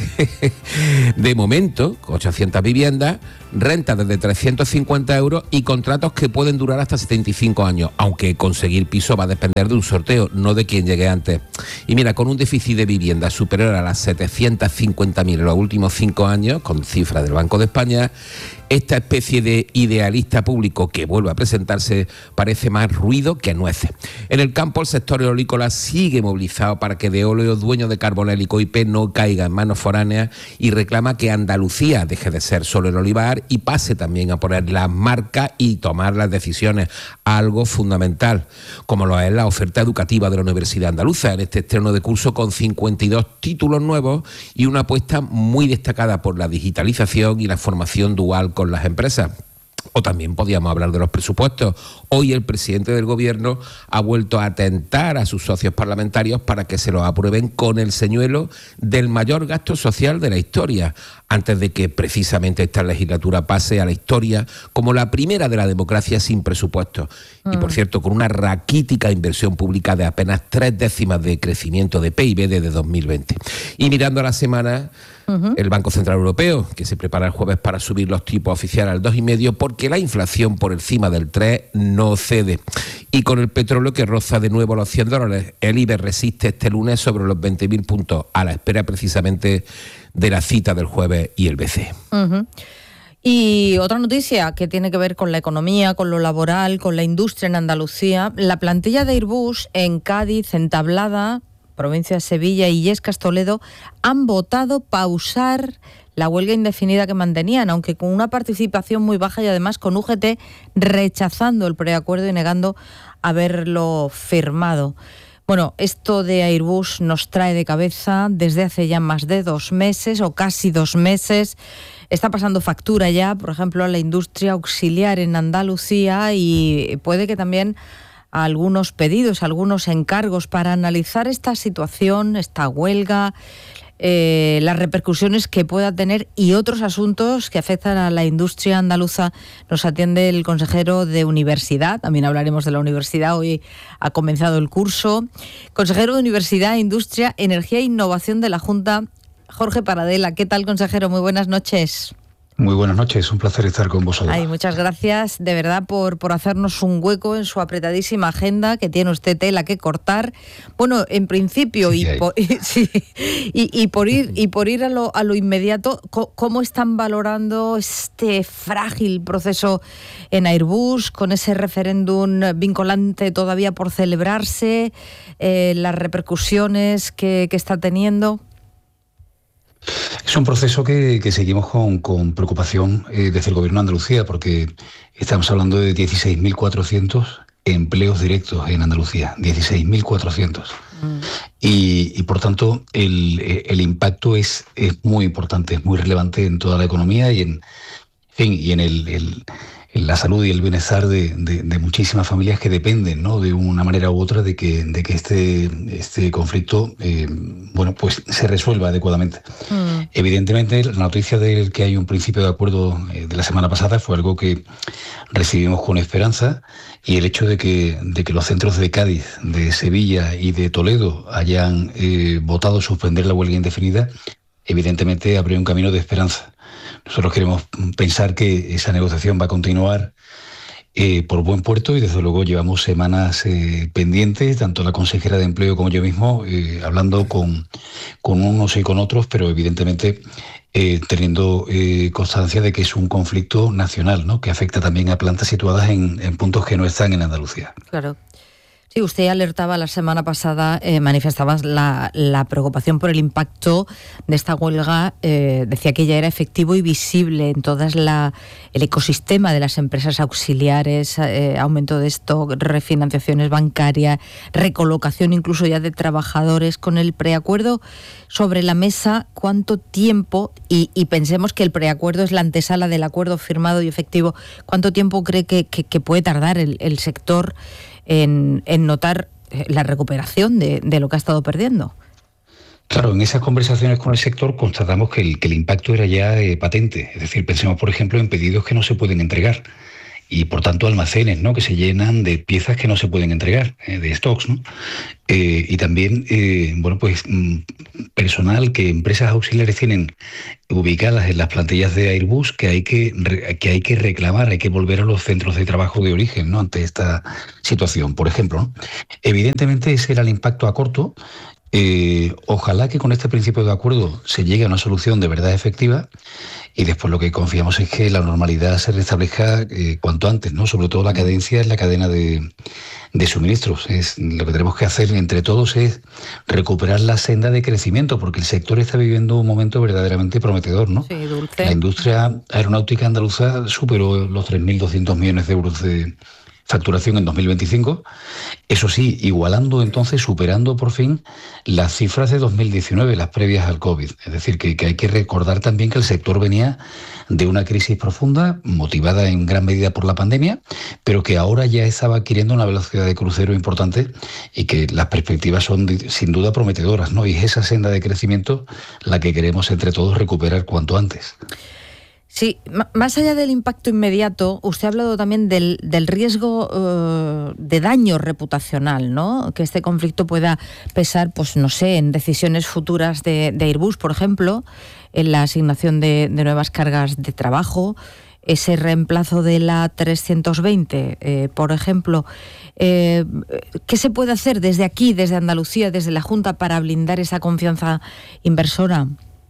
de momento, ochocientas viviendas, rentas desde trescientos cincuenta euros y contratos que pueden durar hasta setenta y cinco años, aunque conseguir piso va a depender de un sorteo, no de quien llegue antes. Y mira, con un déficit de vivienda superior a las setecientas cincuenta mil en los últimos cinco años, con cifras del Banco de España, esta especie de idealista público que vuelve a presentarse parece más ruido que nueces. En el campo, el sector eolícola sigue movilizado para que Veolia, dueño de Carbonélico I P, no caiga en manos foráneas y reclama que Andalucía deje de ser solo el olivar y pase también a poner las marcas y tomar las decisiones, algo fundamental, como lo es la oferta educativa de la Universidad Andaluza en este estreno de curso con cincuenta y dos títulos nuevos y una apuesta muy destacada por la digitalización y la formación dual con las empresas. O también podíamos hablar de los presupuestos. Hoy el presidente del gobierno ha vuelto a tentar a sus socios parlamentarios para que se los aprueben con el señuelo del mayor gasto social de la historia, antes de que precisamente esta legislatura pase a la historia como la primera de la democracia sin presupuesto. Mm. Y por cierto, con una raquítica inversión pública de apenas tres décimas de crecimiento de P I B desde dos mil veinte. Y mirando a la semana, uh-huh. el Banco Central Europeo, que se prepara el jueves para subir los tipos oficiales al dos coma cinco, porque la inflación por encima del tres no cede. Y con el petróleo que roza de nuevo los cien dólares, el I B E R resiste este lunes sobre los veinte mil puntos, a la espera precisamente de la cita del jueves y el B C E. Uh-huh. Y otra noticia que tiene que ver con la economía, con lo laboral, con la industria en Andalucía. La plantilla de Airbus en Cádiz, en Tablada, provincia de Sevilla y Illescas, Toledo, han votado pausar la huelga indefinida que mantenían, aunque con una participación muy baja y además con U G T rechazando el preacuerdo y negando haberlo firmado. Bueno, esto de Airbus nos trae de cabeza desde hace ya más de dos meses o casi dos meses. Está pasando factura ya, por ejemplo, a la industria auxiliar en Andalucía y puede que también a algunos pedidos, algunos encargos para analizar esta situación, esta huelga, eh, las repercusiones que pueda tener y otros asuntos que afectan a la industria andaluza. Nos atiende el consejero de Universidad, también hablaremos de la universidad, hoy ha comenzado el curso. Consejero de Universidad, Industria, Energía e Innovación de la Junta, Jorge Paradela. ¿Qué tal, consejero? Muy buenas noches. Muy buenas noches, un placer estar con vosotros. Ay, muchas gracias de verdad por, por hacernos un hueco en su apretadísima agenda, que tiene usted tela que cortar. Bueno, en principio, sí, y, por, y, sí, y, y por ir, y por ir a, lo, a lo inmediato, ¿cómo están valorando este frágil proceso en Airbus, con ese referéndum vinculante todavía por celebrarse, eh, las repercusiones que, que está teniendo? Es un proceso que, que seguimos con, con preocupación eh, desde el Gobierno de Andalucía, porque estamos hablando de dieciséis mil cuatrocientos empleos directos en Andalucía, dieciséis mil cuatrocientos. Mm. Y, y por tanto el, el impacto es, es muy importante, es muy relevante en toda la economía y en, en fin, y en el, el en la salud y el bienestar de, de, de muchísimas familias que dependen, ¿no?, de una manera u otra de que, de que este, este conflicto eh, bueno, pues se resuelva adecuadamente. Mm. Evidentemente, la noticia de que hay un principio de acuerdo eh, de la semana pasada fue algo que recibimos con esperanza, y el hecho de que, de que los centros de Cádiz, de Sevilla y de Toledo hayan eh, votado suspender la huelga indefinida, evidentemente abrió un camino de esperanza. Nosotros queremos pensar que esa negociación va a continuar eh, por buen puerto, y desde luego llevamos semanas eh, pendientes, tanto la consejera de Empleo como yo mismo, eh, hablando con, con unos y con otros, pero evidentemente eh, teniendo eh, constancia de que es un conflicto nacional, ¿no?, que afecta también a plantas situadas en, en puntos que no están en Andalucía. Claro. Sí, usted alertaba la semana pasada, eh, manifestaba la, la preocupación por el impacto de esta huelga. Eh, decía que ya era efectivo y visible en todo el ecosistema de las empresas auxiliares, eh, aumento de stock, refinanciaciones bancarias, recolocación incluso ya de trabajadores. Con el preacuerdo sobre la mesa, ¿cuánto tiempo, y, y pensemos que el preacuerdo es la antesala del acuerdo firmado y efectivo, cuánto tiempo cree que, que, que puede tardar el, el sector En, en notar la recuperación de, de lo que ha estado perdiendo? Claro, en esas conversaciones con el sector constatamos que el, que el impacto era ya eh, patente. Es decir, pensemos, por ejemplo, en pedidos que no se pueden entregar y, por tanto, almacenes, ¿no?, que se llenan de piezas que no se pueden entregar, eh, de stocks, ¿no? Eh, y también, eh, bueno, pues personal que empresas auxiliares tienen ubicadas en las plantillas de Airbus que hay que, que hay que reclamar, hay que volver a los centros de trabajo de origen, ¿no?, ante esta situación, por ejemplo, ¿no? Evidentemente ese era el impacto a corto. Eh, ojalá que con este principio de acuerdo se llegue a una solución de verdad efectiva, y después lo que confiamos es que la normalidad se restablezca eh, cuanto antes, ¿no? Sobre todo la cadencia en la cadena de, de suministros. Es, lo que tenemos que hacer entre todos es recuperar la senda de crecimiento, porque el sector está viviendo un momento verdaderamente prometedor, ¿no? Sí, dulce. La industria aeronáutica andaluza superó los tres mil doscientos millones de euros de facturación en dos mil veinticinco, eso sí, igualando entonces, superando por fin las cifras de dos mil diecinueve, las previas al COVID. Es decir, que, que hay que recordar también que el sector venía de una crisis profunda, motivada en gran medida por la pandemia, pero que ahora ya estaba adquiriendo una velocidad de crucero importante y que las perspectivas son sin duda prometedoras, ¿no? Y es esa senda de crecimiento la que queremos entre todos recuperar cuanto antes. Sí, más allá del impacto inmediato, usted ha hablado también del, del riesgo eh, de daño reputacional, ¿no? Que este conflicto pueda pesar, pues no sé, en decisiones futuras de, de Airbus, por ejemplo, en la asignación de, de nuevas cargas de trabajo, ese reemplazo de la trescientos veinte, eh, por ejemplo. Eh, ¿Qué se puede hacer desde aquí, desde Andalucía, desde la Junta, para blindar esa confianza inversora?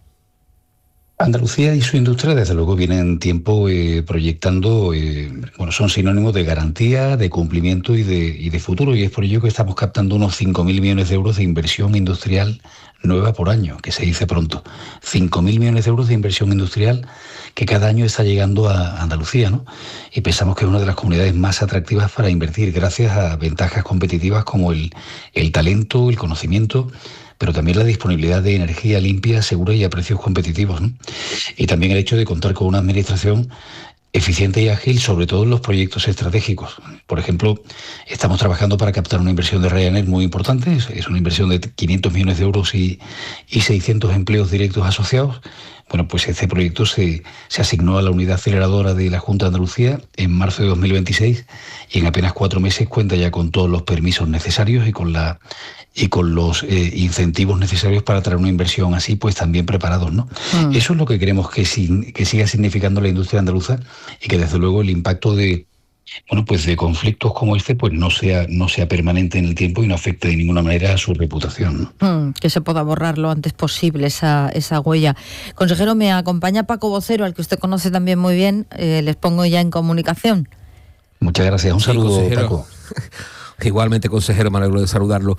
Andalucía y su industria, desde luego, vienen tiempo eh, proyectando, eh, bueno, son sinónimos de garantía, de cumplimiento y de, y de futuro, y es por ello que estamos captando unos cinco mil millones de euros de inversión industrial nueva por año, que se dice pronto. cinco mil millones de euros de inversión industrial que cada año está llegando a Andalucía, ¿no? Y pensamos que es una de las comunidades más atractivas para invertir, gracias a ventajas competitivas como el, el talento, el conocimiento, pero también la disponibilidad de energía limpia, segura y a precios competitivos, ¿no? Y también el hecho de contar con una administración eficiente y ágil, sobre todo en los proyectos estratégicos. Por ejemplo, estamos trabajando para captar una inversión de Ryanair muy importante, es una inversión de quinientos millones de euros y, y seiscientos empleos directos asociados. Bueno, pues este proyecto se, se asignó a la unidad aceleradora de la Junta de Andalucía en marzo de dos mil veintiséis y en apenas cuatro meses cuenta ya con todos los permisos necesarios y con la y con los eh, incentivos necesarios para traer una inversión así, pues también preparados, ¿no? Mm. Eso es lo que queremos que, si, que siga significando la industria andaluza, y que desde luego el impacto de bueno, pues de conflictos como este, pues no sea, no sea permanente en el tiempo y no afecte de ninguna manera a su reputación, ¿no? Mm, que se pueda borrar lo antes posible esa, esa huella. Consejero, me acompaña Paco Vocero, al que usted conoce también muy bien, eh, les pongo ya en comunicación. Muchas gracias, un sí, saludo, consejero. Paco. Igualmente, consejero, me alegro de saludarlo.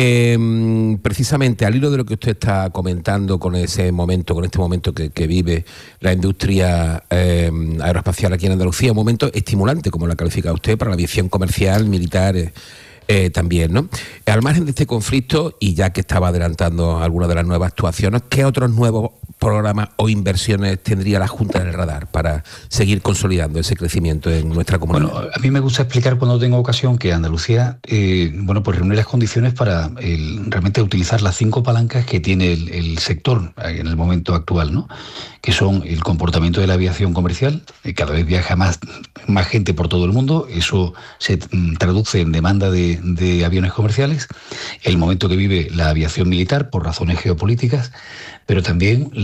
Eh, precisamente al hilo de lo que usted está comentando con ese momento, con este momento que, que vive la industria eh, aeroespacial aquí en Andalucía, un momento estimulante, como lo ha calificado usted, para la aviación comercial, militar, eh, eh, también, ¿no? Al margen de este conflicto, y ya que estaba adelantando algunas de las nuevas actuaciones, ¿qué otros nuevos programas o inversiones tendría la Junta en el radar para seguir consolidando ese crecimiento en nuestra comunidad? Bueno, a mí me gusta explicar cuando tengo ocasión que Andalucía, eh, bueno, pues reúne las condiciones para el, realmente utilizar las cinco palancas que tiene el, el sector en el momento actual, ¿no? Que son el comportamiento de la aviación comercial, eh, cada vez viaja más, más gente por todo el mundo, eso se mm, traduce en demanda de, de aviones comerciales, el momento que vive la aviación militar por razones geopolíticas, pero también la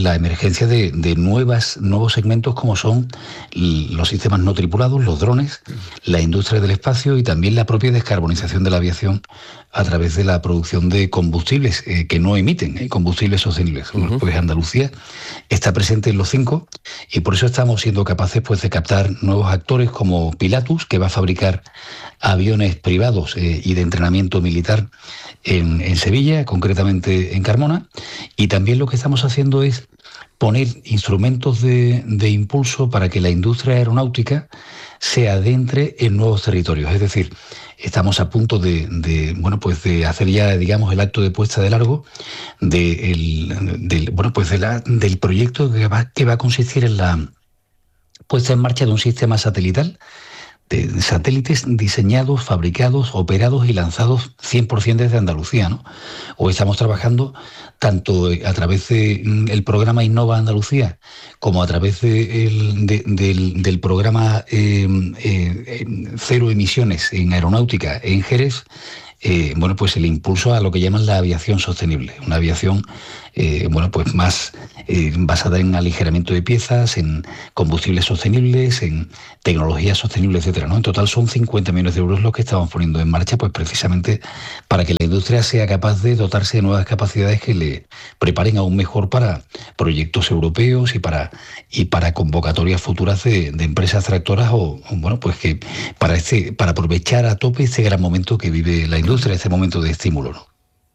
la emergencia de, de nuevas, nuevos segmentos como son los sistemas no tripulados, los drones, la industria del espacio y también la propia descarbonización de la aviación a través de la producción de combustibles eh, que no emiten, eh, combustibles sostenibles. Uh-huh. Pues Andalucía está presente en los cinco y por eso estamos siendo capaces pues, de captar nuevos actores como Pilatus, que va a fabricar aviones privados eh, y de entrenamiento militar en, en Sevilla, concretamente en Carmona, y también lo que estamos haciendo es poner instrumentos de, de impulso para que la industria aeronáutica se adentre en nuevos territorios. Es decir, estamos a punto de, de bueno pues de hacer ya, digamos, el acto de puesta de largo de el, del bueno pues de la, del proyecto que va, que va a consistir en la puesta en marcha de un sistema satelital de satélites diseñados, fabricados, operados y lanzados cien por ciento desde Andalucía, ¿no? O estamos trabajando tanto a través del programa Innova Andalucía como a través de el, de, del, del programa eh, eh, Cero Emisiones en Aeronáutica en Jerez, eh, bueno, pues el impulso a lo que llaman la aviación sostenible, una aviación eh, bueno, pues más eh, basada en aligeramiento de piezas, en combustibles sostenibles, en tecnologías sostenibles, etcétera, ¿no? En total son cincuenta millones de euros los que estamos poniendo en marcha, pues precisamente para que la industria sea capaz de dotarse de nuevas capacidades que le preparen aún mejor para proyectos europeos y para y para convocatorias futuras de, de empresas tractoras o, bueno, pues que para este para aprovechar a tope este gran momento que vive la industria, este momento de estímulo, ¿no?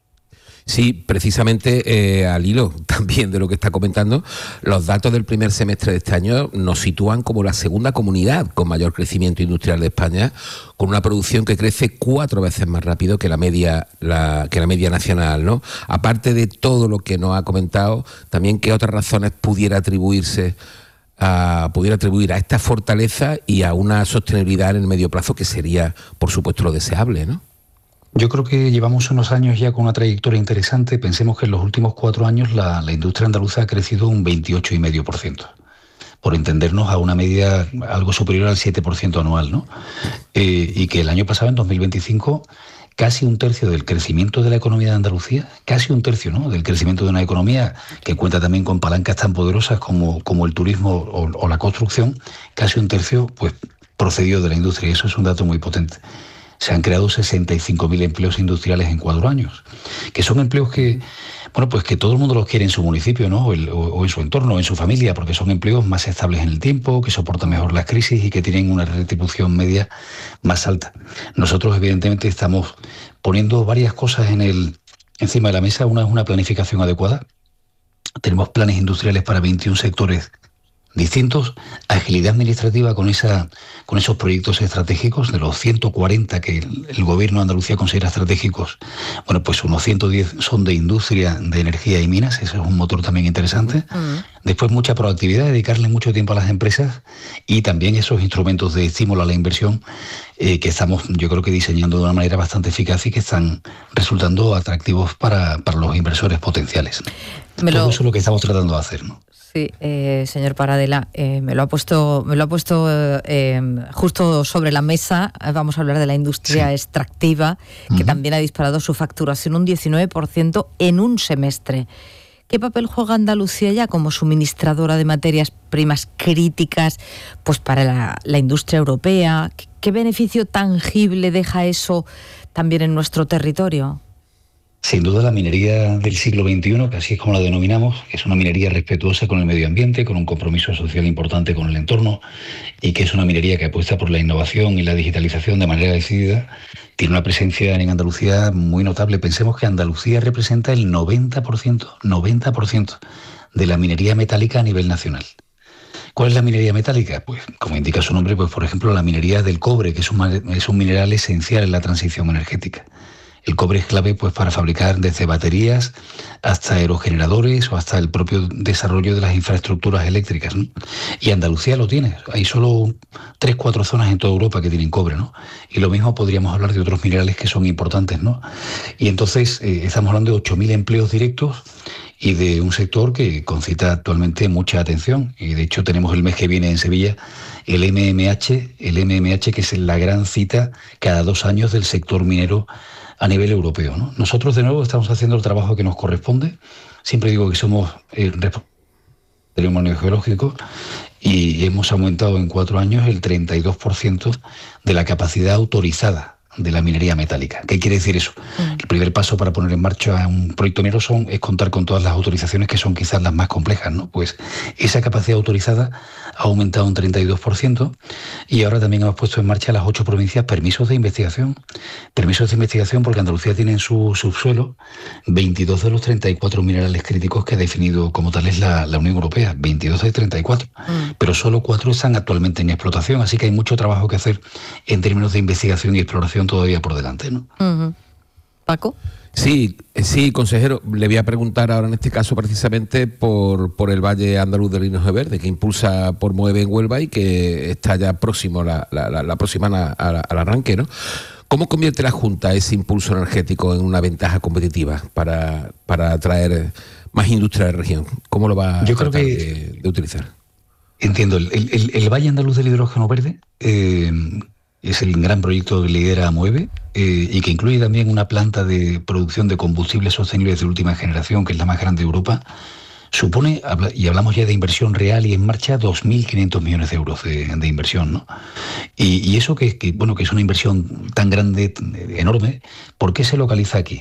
Sí, precisamente eh, al hilo también de lo que está comentando, los datos del primer semestre de este año nos sitúan como la segunda comunidad con mayor crecimiento industrial de España, con una producción que crece cuatro veces más rápido que la media, la, que la media nacional, ¿no? Aparte de todo lo que nos ha comentado, también qué otras razones pudiera atribuirse a, pudiera atribuir a esta fortaleza y a una sostenibilidad en el medio plazo que sería, por supuesto, lo deseable, ¿no? Yo creo que llevamos unos años ya con una trayectoria interesante. Pensemos que en los últimos cuatro años la, la industria andaluza ha crecido un veintiocho coma cinco por ciento, por entendernos a una media algo superior al siete por ciento anual, ¿no? Eh, y que el año pasado, en dos mil veinticinco, casi un tercio del crecimiento de la economía de Andalucía, casi un tercio, ¿no?, del crecimiento de una economía que cuenta también con palancas tan poderosas como, como el turismo o, o la construcción, casi un tercio pues procedió de la industria, y eso es un dato muy potente. Se han creado sesenta y cinco mil empleos industriales en cuatro años, que son empleos que, bueno, pues que todo el mundo los quiere en su municipio, ¿no? O, el, o, o en su entorno, o en su familia, porque son empleos más estables en el tiempo, que soportan mejor las crisis y que tienen una retribución media más alta. Nosotros, evidentemente, estamos poniendo varias cosas en el, encima de la mesa. Una es una planificación adecuada. Tenemos planes industriales para veintiún sectores distintos, agilidad administrativa con esa con esos proyectos estratégicos. De los ciento cuarenta que el, el gobierno de Andalucía considera estratégicos, bueno, pues unos ciento diez son de industria, de energía y minas. Ese es un motor también interesante. Uh-huh. Después mucha proactividad, dedicarle mucho tiempo a las empresas y también esos instrumentos de estímulo a la inversión eh, que estamos, yo creo que diseñando de una manera bastante eficaz y que están resultando atractivos para, para los inversores potenciales. Me lo... Todo eso es lo que estamos tratando de hacer, ¿no? Sí, eh, señor Paradela, eh, me lo ha puesto, me lo ha puesto eh, justo sobre la mesa. Vamos a hablar de la industria sí. extractiva, que uh-huh. también ha disparado su facturación un diecinueve por ciento en un semestre. ¿Qué papel juega Andalucía ya como suministradora de materias primas críticas, pues para la, la industria europea? ¿Qué, ¿Qué beneficio tangible deja eso también en nuestro territorio? Sin duda la minería del siglo veintiuno, que así es como la denominamos, que es una minería respetuosa con el medio ambiente, con un compromiso social importante con el entorno, y que es una minería que apuesta por la innovación y la digitalización de manera decidida, tiene una presencia en Andalucía muy notable. Pensemos que Andalucía representa el noventa por ciento, noventa por ciento de la minería metálica a nivel nacional. ¿Cuál es la minería metálica? Pues, como indica su nombre, pues por ejemplo la minería del cobre, que es un, es un mineral esencial en la transición energética. El cobre es clave pues para fabricar desde baterías hasta aerogeneradores o hasta el propio desarrollo de las infraestructuras eléctricas, ¿no? Y Andalucía lo tiene. Hay solo tres, cuatro zonas en toda Europa que tienen cobre, ¿no? Y lo mismo podríamos hablar de otros minerales que son importantes, ¿no? Y entonces eh, estamos hablando de ocho mil empleos directos y de un sector que concita actualmente mucha atención. Y de hecho tenemos el mes que viene en Sevilla el M M H, el M M H que es la gran cita cada dos años del sector minero a nivel europeo, ¿no? Nosotros de nuevo estamos haciendo el trabajo que nos corresponde. Siempre digo que somos eh, patrimonio geológico y hemos aumentado en cuatro años el treinta y dos por ciento de la capacidad autorizada de la minería metálica. ¿Qué quiere decir eso? Mm. El primer paso para poner en marcha un proyecto minero son, es contar con todas las autorizaciones que son quizás las más complejas, ¿no? Pues esa capacidad autorizada ha aumentado un treinta y dos por ciento y ahora también hemos puesto en marcha las ocho provincias permisos de investigación. Permisos de investigación porque Andalucía tiene en su subsuelo veintidós de los treinta y cuatro minerales críticos que ha definido como tales la, la Unión Europea, veintidós de treinta y cuatro, mm. pero solo cuatro están actualmente en explotación, así que hay mucho trabajo que hacer en términos de investigación y exploración todavía por delante, ¿no? Uh-huh. Paco. Sí, sí, consejero, le voy a preguntar ahora en este caso precisamente por, por el Valle Andaluz del Linaje Verde, que impulsa por Mueve en Huelva y que está ya próximo, la, la, la, la próxima a, a, al arranque, ¿no? ¿Cómo convierte la Junta ese impulso energético en una ventaja competitiva para, para atraer más industria de la región? ¿Cómo lo va Yo a creo tratar que, de, de utilizar? Entiendo, el, el, el Valle Andaluz del Hidrógeno Verde eh, es el gran proyecto que lidera Mueve eh, y que incluye también una planta de producción de combustibles sostenibles de última generación, que es la más grande de Europa. Supone, y hablamos ya de inversión real y en marcha, dos mil quinientos millones de euros de, de inversión, ¿no? Y, y eso que, que, bueno, que es una inversión tan grande, enorme, ¿por qué se localiza aquí?